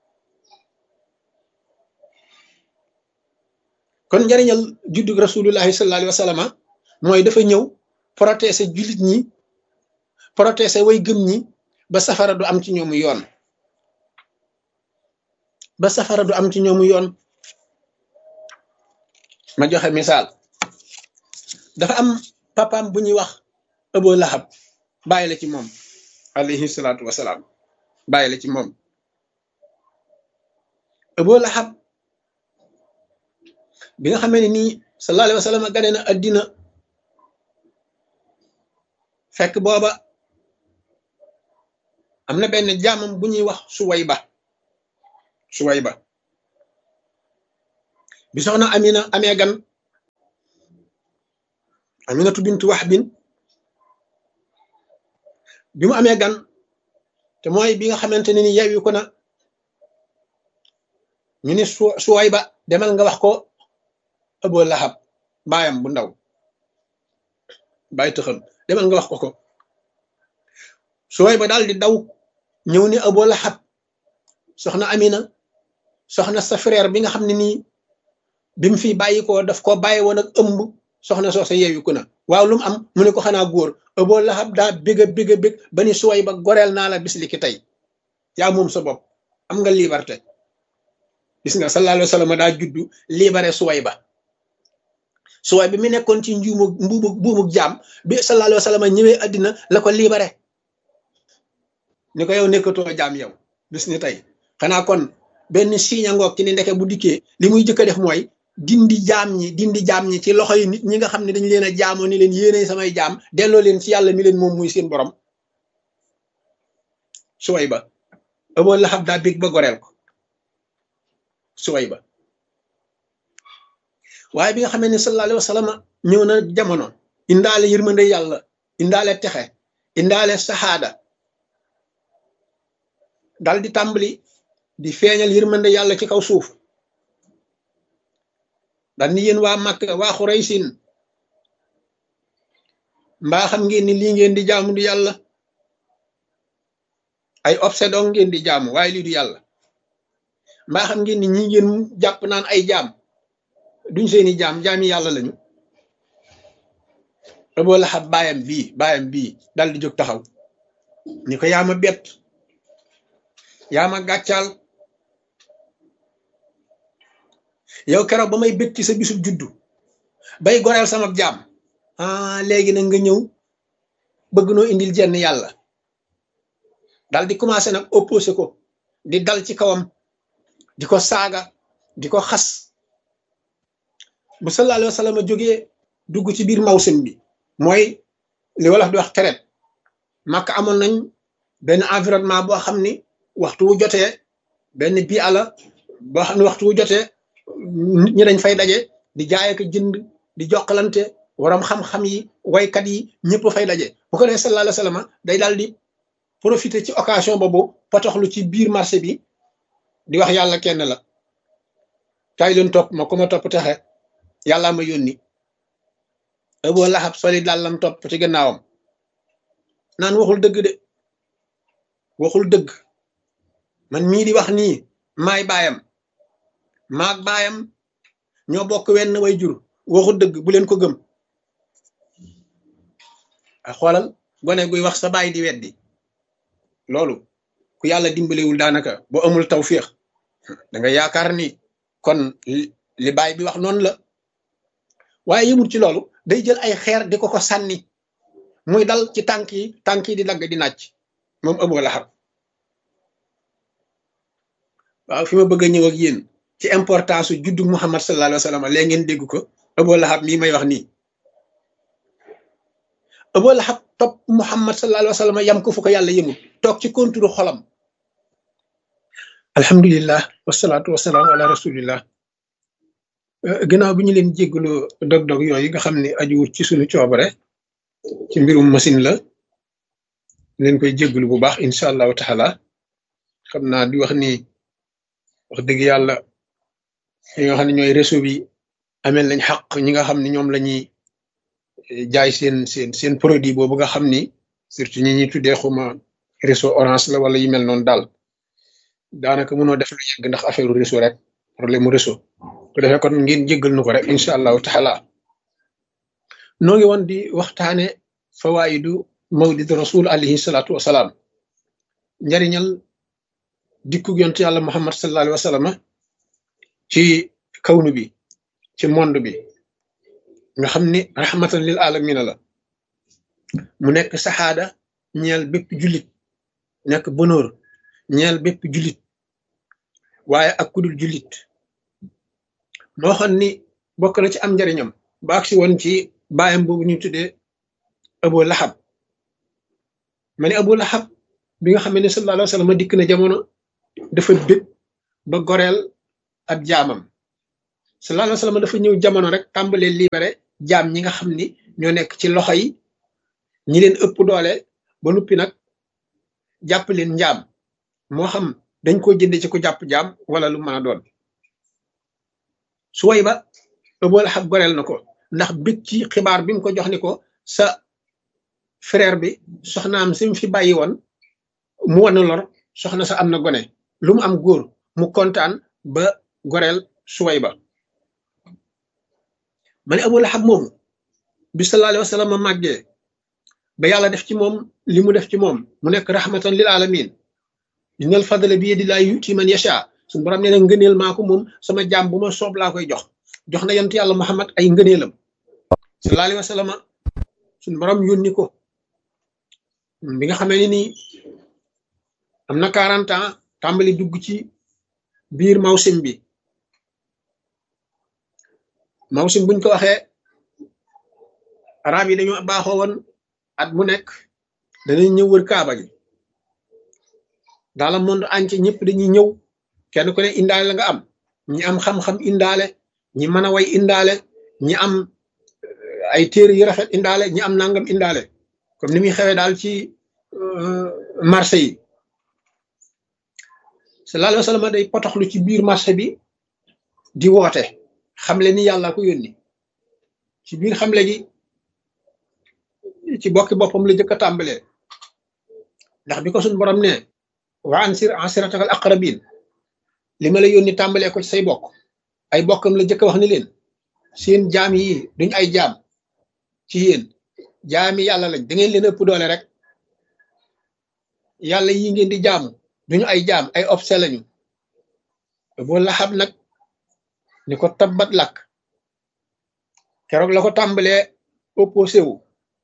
kon njariñal juddug rasulullahi sallallahu alayhi wa sallam mooy dafa ñëw protéger jullit ñi protéger way gëm ñi ba safara du am ci ñoomu yoon ma joxe misaal dafa am papaam bu ñuy wax Abu Lahab bàyyi la ci moom alayhi salaatu wasalaam bàyyi la ci moom Abu Lahab bi nga xamee ne nii sallallahu alayhi wa sallam gane na addina fekk booba am na benn jaamam bu ñuy wax Suwayba bi soxna Amina amee gan Aminatu bintu Wahbin bi mu amee gan te mooy bi nga xamante ne ni yeewi ko na ñu ne Suwayba demal nga wax ko Abu Lahab baayam bu ndaw bàyyi tëxam demal nga wax ko Suwayba daal di daw ñëw ni Abu Lahab soxna Amina soxna sa frère bi nga xam ne nii bi mu fi bàyyi ko daf ko bàyyi woon ak ëmb soxna soo sa yeewi ko na waaw lu mu am mu ne ko xanaa góor Abu Lahab daa bég ba ni Suwayba goreel naa la bis li ki tey yaa moom sa bopp am nga liberté gis nga sallallahu alayhi wa sallam daa juddu libéré Suwayba mi nekkoon ci buumug jaam bi sallallahu alayhi wa sallam ñëwee àddina la ko libéré ni ko yow nekkatoo jaam yow bis ni tey xanaa kon benn signe ngoog ci ni ndeke bu dikkee li muy jëkk a def mooy dindi jaam ñi ci loxo yi nit ñi nga xam ne dañu leen a jaamoo ni leen yéenay samay jaam delloo leen ci yàlla mi leen moom muy seen borom Suwayba Abu Lahab daa bég ba goreel ko Suwayba waaye bi nga xamee ne sallallahu alayhi wa sallam ñëw na jamono indaale yërmande yàlla indaale texe indaale saxaada dal di tàmbali di feeñal yërmande yàlla ci kaw suuf dal ni yéen waa Makka waa Xuraysin mbaa xam ngeen ni lii ngeen di jaamu du yàlla ay obsédon ngeen di jaamu waaye lii du yàlla mbaa xam ngeen ni ñi ngeen jàpp naan ay jaam duñ seeni jaami yàlla lañu Abu Lahab baayam bii dal di jóg taxaw ni ko yaa ma bett yaa ma gàccaal yow keroog ba may bég ci sa bisub juddu bay goreel sama jaam léegi nag nga ñëw bëgg noo indil jenn yàlla dal di commencé nag opposé ko di dal ci kawam di ko saaga di ko xas bu sallallahu alayhi wa sallam jógee dugg ci biir mawsim bi mooy li wolof di wax traite Makka amoon nañ benn environnement boo xam ni waxtu wu jotee benn bii ala boo xam ne waxtu wu jotee nit ñi dañ fay daje di jaay ak jënd di jokkalante waram xam-xam yi waykat yi ñëpp fay daje bu ko defee sallallahu alayhi wa sallam day daal di profiter ci occasion boobu potoxlu ci biir marché bi di wax yàlla kenn la kaay leen topp ma ku ma topp texe yàllaa ma yónni Abu Lahab soli dàllam topp ci gannaawam naan waxul dëgg de waxul dëgg man mii di wax nii maay baayam maag baayam ñoo bokk wenn way jur waxul dëgg bu leen ko gëm a xoolal gone guy wax sa baay di weddi loolu ku yàlla dimbalewul daanaka boo amul tawfiix da nga yaakaar ni kon li baay bi wax noonu la waaye yëmul ci loolu day jël ay xeer di ko sànni muy dal ci tànk yi di dagg di nàcc moom Abu Lahab waaw fi ma bëgg a ñëw ak yéen ci importance su juddu Muhammad sallallahu alayhi wa sallam léegi ngeen dégg ko Abu Lahab mii may wax nii Abu Lahab topp Muhammad sallallahu alayhi wa sallam yam ko fu ko yàlla yëmul toog ci konturu xolam alhamdulillah wasalaatu wasalaamu ala rasulillah ginnaaw bi ñu leen jéggalu dog-dog yooyu nga xam ne ajuwut ci suñu coobare ci mbirum machine la leen koy jéggalu bu baax incha allahu taala xam naa di wax ni wax dëgg yàlla ñi nga xam ne ñooy réseau bi amel nañ xaq ñi nga xam ne ñoom la ñuy jaay seen produit boobu nga xam ni surtout ñi ñuy tuddee xuma réseau orange la wala yu mel noonu daal daanaka mënoo def lu yegg ndax affaire réseau rek problème mu réseau ko defee kon ngeen jéggal nu ko rek incha allahu taala noo ngi woon di waxtaane fawaidu mawlid rasul alayhi salaatu wasalaam njariñal dikkug yontu yàlla muhammad sallallahu alayhi wa sallam ci kawnu bi ci monde bi nga xam ni rahmatan lil alamina la mu nekk saxaada ñeel bépp jullit nekk bonheur ñeel bépp jullit waaye ak kudul jullit moo xam ni bokk na ci am njariñam ba agsi woon ci baayam boobu ñu tuddee Abu Lahab ma ne Abu Lahab bi nga xam ne sallallahu alayhi wa sallam dikk na jamono dafa bég ba goreel ab jaamam sallallahu alayhi wa sallam dafa ñëw jamono rek tàmbalee libéré jaam ñi nga xam ni ñoo nekk ci loxo yi ñi leen ëpp doole ba nuppi nag jàpp leen njaam moo xam dañ koo jënde ci ku jàpp jaam wala lu mën a doon Suwayba Abu Lahab goreel na ko ndax bég ci xibaar bi mu ko jox ni ko sa frère bi soxnaam si mu fi bàyyi woon mu wan lor soxna sa am na gone lu mu am góor mu kontaan ba goreel Suwayba ma ne Abu Lahab moomu bi sallallahu alayhi wa sallam màggee ba yàlla def ci moom li mu def ci moom mu nekk rahmatan lil alamin innal fadla bi yadillahi yuti man yasha suñu borom nee na ngëneel maa ko moom sama jaam bu ma soob laa koy jox jox na yonent yàlla Muhammad ay ngëneelam sallallahu alayhi wa sallam suñu borom yónni ko bi nga xamee ni nii am na 40 ans tàmbali dugg ci biir mawsim bi mawsim buñ ko waxee arab yi dañoo baaxoo woon at mu nekk danañ ñëw wër kaaba gi dans le monde entier ñëpp dañuy ñëw kenn ku ne indaale la nga am ñi am xam-xam indaale ñi mën a way indaale ñi am ay téere yu rafet indaale ñi am nangam indaale comme ni muy xewee daal ci marché yi sallallahu alayhi wa sallam day potoxlu ci biir marché bi di woote xamle ni yàlla ko yónni ci biir xamle gi ci bokki boppam la jëkk a tàmbalee ndax bi ko suñ borom ne wa ansir ansiratakal aqrabin li ma la yónni tàmbalee ko ci say bokk ay bokkam la jëkk a wax ni leen seen jaam yi duñ ay jaam ci yéen jaami yàlla lañ da ngeen leen ëpp doole rek yàlla yi ngeen di jaamu duñu ay jaam ay obse lañu Abu Lahab nag ni ko tabbat lakk keroog la ko tàmbalee opposé wu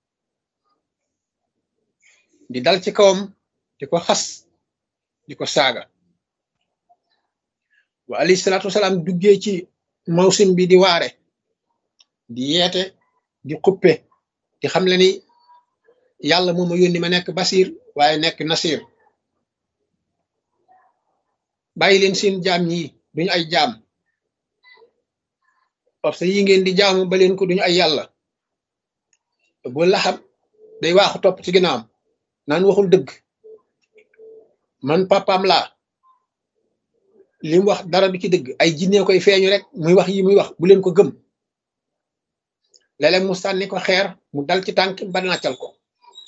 di dal ci kawam di ko xas di ko saaga wa alayhi salaatu wasalaam duggee ci mawsim bi di waare di yeete di xuppe di xam le ni yàlla moo ma yónni ma nekk basir waaye nekk nasir bàyyi leen seen jaam ñi duñu ay jaam parce que yi ngeen di jaamu ba leen ko duñu ay yàlla Abu Lahab day waaxu topp ci ginnaawam naan waxul dëgg man papaam laa li mu wax dara du ci dëgg ay jinne koy feeñu rek muy wax yi muy wax bu leen ko gëm léeg-léeg mu sànni ko xeer mu dal ci tànk ba nàccal ko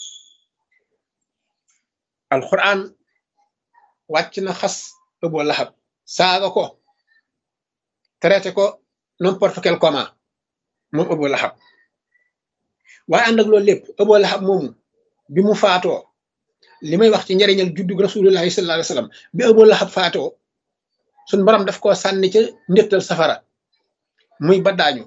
alquran wàcc na xas Abu Lahab saaga ko traité ko n'importe quel comment moom Abu Lahab waaye ànd ak loolu lépp Abu Lahab moomu bi mu faatoo li may wax ci njariñal juddug rasulullahi sallallahu alayhi wa sallam bi Abu Lahab faatoo suñ borom daf koo sànni ca ndéttal safara muy baddaañu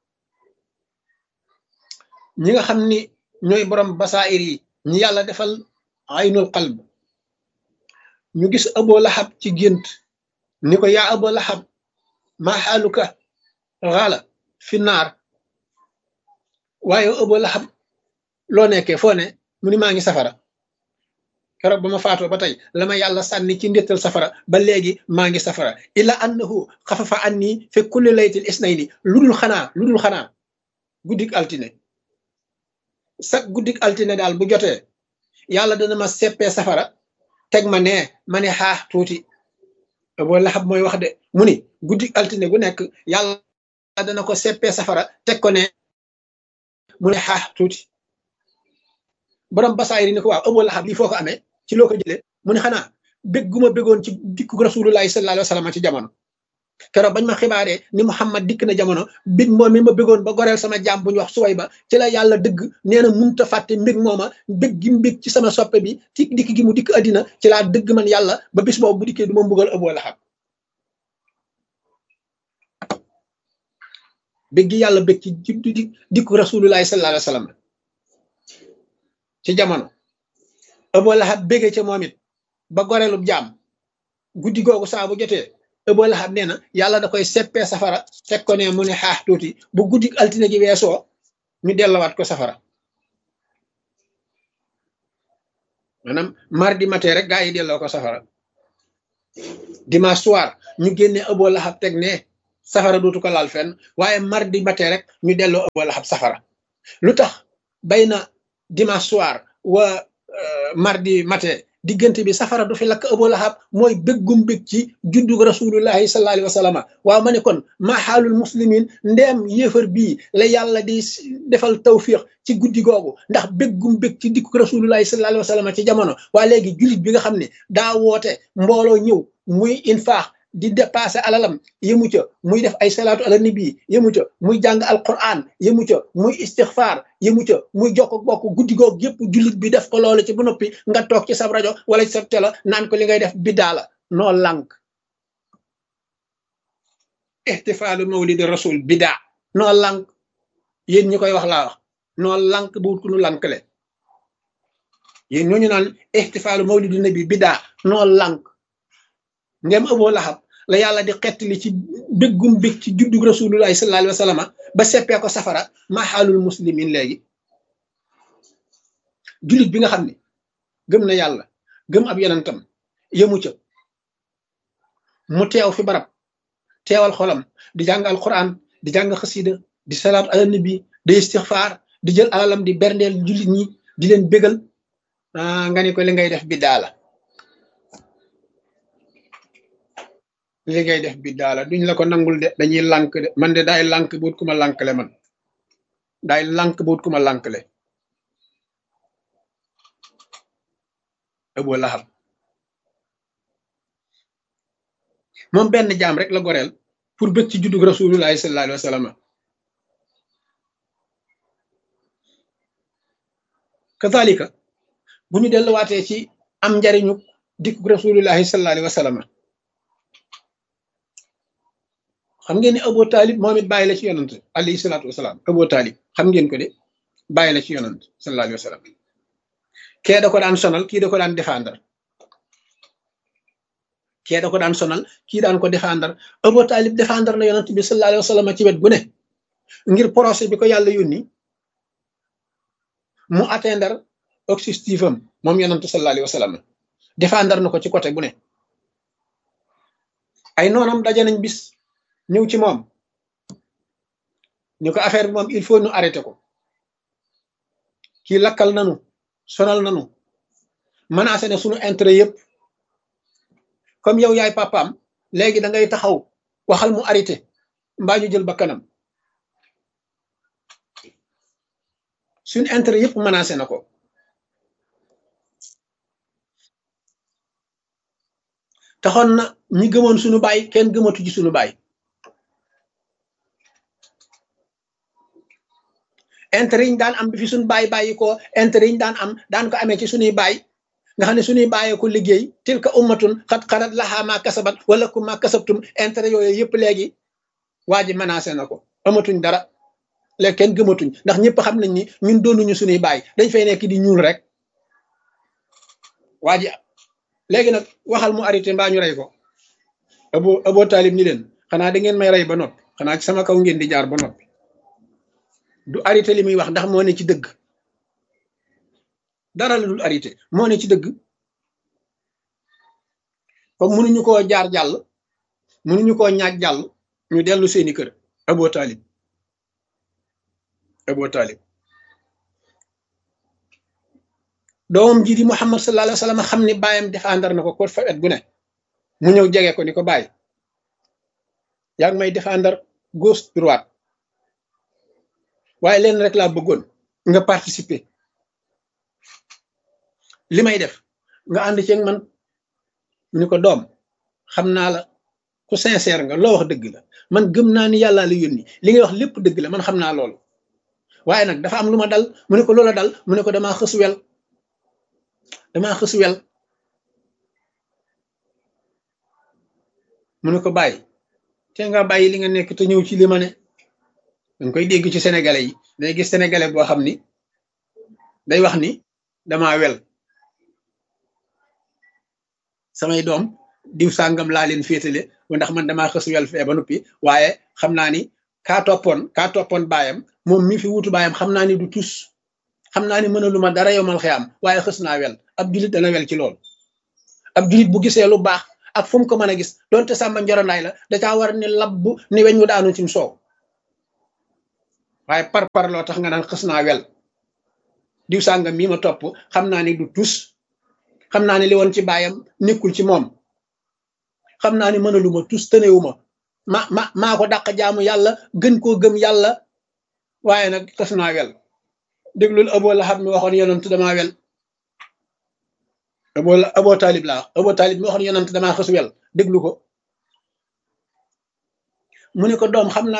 ñi nga xam ni ñooy borom basaa'ir yi ñi yàlla defal aynul qalb ñu gis Abu Lahab ci gént ni ko yaa Abu Lahab maa xaaluka xaala fi naar waaye Abu Lahab loo nekkee foo ne mu ni maa ngi safara keroog ba ma faatoo ba tey la ma yàlla sànni ci ndéttal safara ba léegi maa ngi safara illa annahu xafafa anni fi kulli laytil isnayni lu dul xanaa guddik altine sax guddik altine daal bu jotee yàlla dana ma seppee safara teg ma nee ma ne xaax tuuti Abu Lahab mooy wax de mu ni guddik altine gu nekk yàlla dana ko seppee safara teg ko ne mu ne xaax tuuti borom basaayir ni ko waaw Abu Lahab lii foo ko amee ci loo ko jëlee mu ne xanaa bég gu ma bégoon ci dikku rasulullahi sallallahu alayhi wa sallam ci jamono keroog bañ ma xibaaree ni Muhammad dikk na jamono bég moom mi ma bégoon ba goreel sama jaam bu ñu wax Suwayba ci la yàlla dëgg nee na munta fàtte mbég mooma bég gi mbég ci sama soppe bi ci dikk gi mu dikk addina ci laa dëgg man yàlla ba bis boobu bu dikkee du ma mbugal Abu Lahab bég gi yàlla bég ci dikku rasulullahi sallallahu alayhi wa sallam ci jamono Abu Lahab bége ca moom it ba goreelub jaam guddi googu saa bu jotee Abu Lahab nee na yàlla da koy seppee safara teg ko ne mu ne xaax tuuti bu guddi altine gi weesoo ñu dellowaat ko safara maanaam mardi matin rek gaa yi delloo ko safara dimanche soir ñu génne Abu Lahab teg ne safara dootu ko laal fenn waaye mardi matin rek ñu delloo Abu Lahab safara lu tax bay na dimanche soir wa mardi matin diggante bi safara du fi lakk Abu Lahab mooy bëggum bëgg ci juddug rasulullahi sallallahu alayhi wa sallam waaw ma ne kon maa xaalul muslimin ndeem yéefar bii la yàlla di defal tawfiq ci guddi googu ndax bëggum bëgg ci dikkug rasulullahi sallallahu alayhi wa sallam ci jamono waa léegi jullit bi nga xam ne daa woote mbooloo ñëw muy infaax di dépassé alalam yëmu ca muy def ay salaatu ala nabi yëmu ca muy jàng alquran yëmu ca muy istixfaar yëmu ca muy jokk bokk guddi googu yëpp jullit bi def ko loolu ci ba noppi nga toog ci sab rajo wala ci sab télé naan ko li ngay def biddaa la noo lànk ihtifaalu mawlidi rasul biddaa noo lànk yéen ñi koy wax laa wax noo lànk bu wut ku nu lànkle yéen ñooñu naan ihtifaalu mawlidi nabi biddaa noo lànk ndem Abu Lahab la yàlla di xettali ci béggum bég ci juddug rasulullahi sallallahu alayhi wa sallam ba seppee ko safara ma xaalul muslimin léegi jullit bi nga xam ne gëm na yàlla gëm ab yonentam yëmu ca mu teew fi barab teewal xolam di jàng alquran di jàng xasida di salaatu ala nabi di istixfaar di jël alalam di berndeel jullit ñi di leen bégal nga ne ko li ngay def biddaa la li ngay def biddaa la duñ la ko nangul de dañuy lànk de man de daay lànk buut ku ma lànkle man daay lànk buut ku ma lànkle Abu Lahab moom benn jaam rek la goreel pour bëgg ci juddug rasulullahi sallallahu alayhi wa sallam kazalika bu ñu delluwaatee ci am njariñu dikkug rasulullahi sallallahu alayhi wa sallam xam ngeen ni Abu Talib moom it bàyyi la ci yonant alayhi salaatu wasalaam Abu Talib xam ngeen ko de bàyyi la ci yonant sallallahu alayhi wa sallam kee da ko daan sonal kii da ko daan défendre kee da ko daan sonal kii daan ko défendre Abu Talib défendre na yonant bi sallallahu alayhi wa sallam ci wet gu ne ngir procès bi ko yàlla yónni mu atteindre objectif am moom yonant sallallahu alayhi wa sallam défendre na ko ci côté bu ne ay noonam daje nañ bis ñëw ci moom ñu ko affaire bi moom il faut ñu arrêté ko kii lakkal nanu sonal nanu menacé ne sunu intérêt yëpp comme yow yaay papaam léegi da ngay taxaw waxal mu arrêté mbaa ñu jël ba kanam suñu intérêt yëpp menacé na ko taxoon na ñi gëmoon suñu baay kenn gëmatu ci suñu baay intérêt yi ñu daan am bi fi suñu baay bàyyi ko intérêt yi ñu daan ko amee ci suñuy baay nga xam ne suñuy bàyyee ko liggéey tilka ummatun xat xarat lahaa maa kasabat wala kum maa kasabtum intérêt yooyu yëpp léegi waa ji menacé na ko amatuñ dara léegi kenn gëmatuñ ndax ñëpp xam nañ ni ñun doonuñu suñuy baay dañ fay nekk di ñuul rek waa ji léegi nag waxal mu arrêté mbaa ñu rey ko Abu Talib ni leen xanaa da ngeen may rey ba noppi xanaa ci sama kaw ngeen di jaar ba noppi du arrêté li muy wax ndax moo ne ci dëgg dara la dul arrêté moo ne ci dëgg comme mënuñu koo jaar jàll mënuñu koo ñaaj jàll ñu dellu seeni kër Abu Talib doomam ji di Muhammad sallallahu alayhi wa sallam xam ni baayam défendre na ko fa wet gu ne mu ñëw jege ko ni ko bàyyi yaa ngi may défendre gauche droite waaye leen rek laa bëggoon nga participer li may def nga ànd ci man ni ko doom xam naa la ku sincère nga loo wax dëgg la man gëm naa ni yàllaa la yónni li ngay wax lépp dëgg la man xam naa loolu waaye nag dafa am lu ma dal mu ne ko loola dal mu ne ko damaa xës wel mu ne ko bàyyi te nga bàyyi li nga nekk te ñëw ci li ma ne danga koy dégg ci sénégalais yi day gis sénégalais boo xam ni day wax ni damaa wel samay doom diw sàngam laa leen féetale ndax man damaa xës wel fee ba noppi waaye xam naa ni kaa toppoon baayam moom mi fi wutu baayam xam naa ni du tus xam naa ni mënalu ma dara yomal xëy am waaye xës naa wel ab julit dana wel ci loolu ab julit bu gisee lu baax ak fu mu ko mën a gis donte sàmba njoronaay la da caa war ni labbu ni weñ wu daanu cim soow waaye par loo tax nga naan xës naa wel diw sàngam mii ma topp xam naa ni du tus xam naa ni li woon ci baayam nekkul ci moom xam naa ni mënaluma tus tënewuma maa ko dàq jaamu yàlla gën koo gëm yàlla waaye nag xës naa wel déglul Abu Lahab mi waxoon yonent damaa wel Abu Talib mi waxoon yonent damaa xës wel déglu ko mu ne ko doom xam naa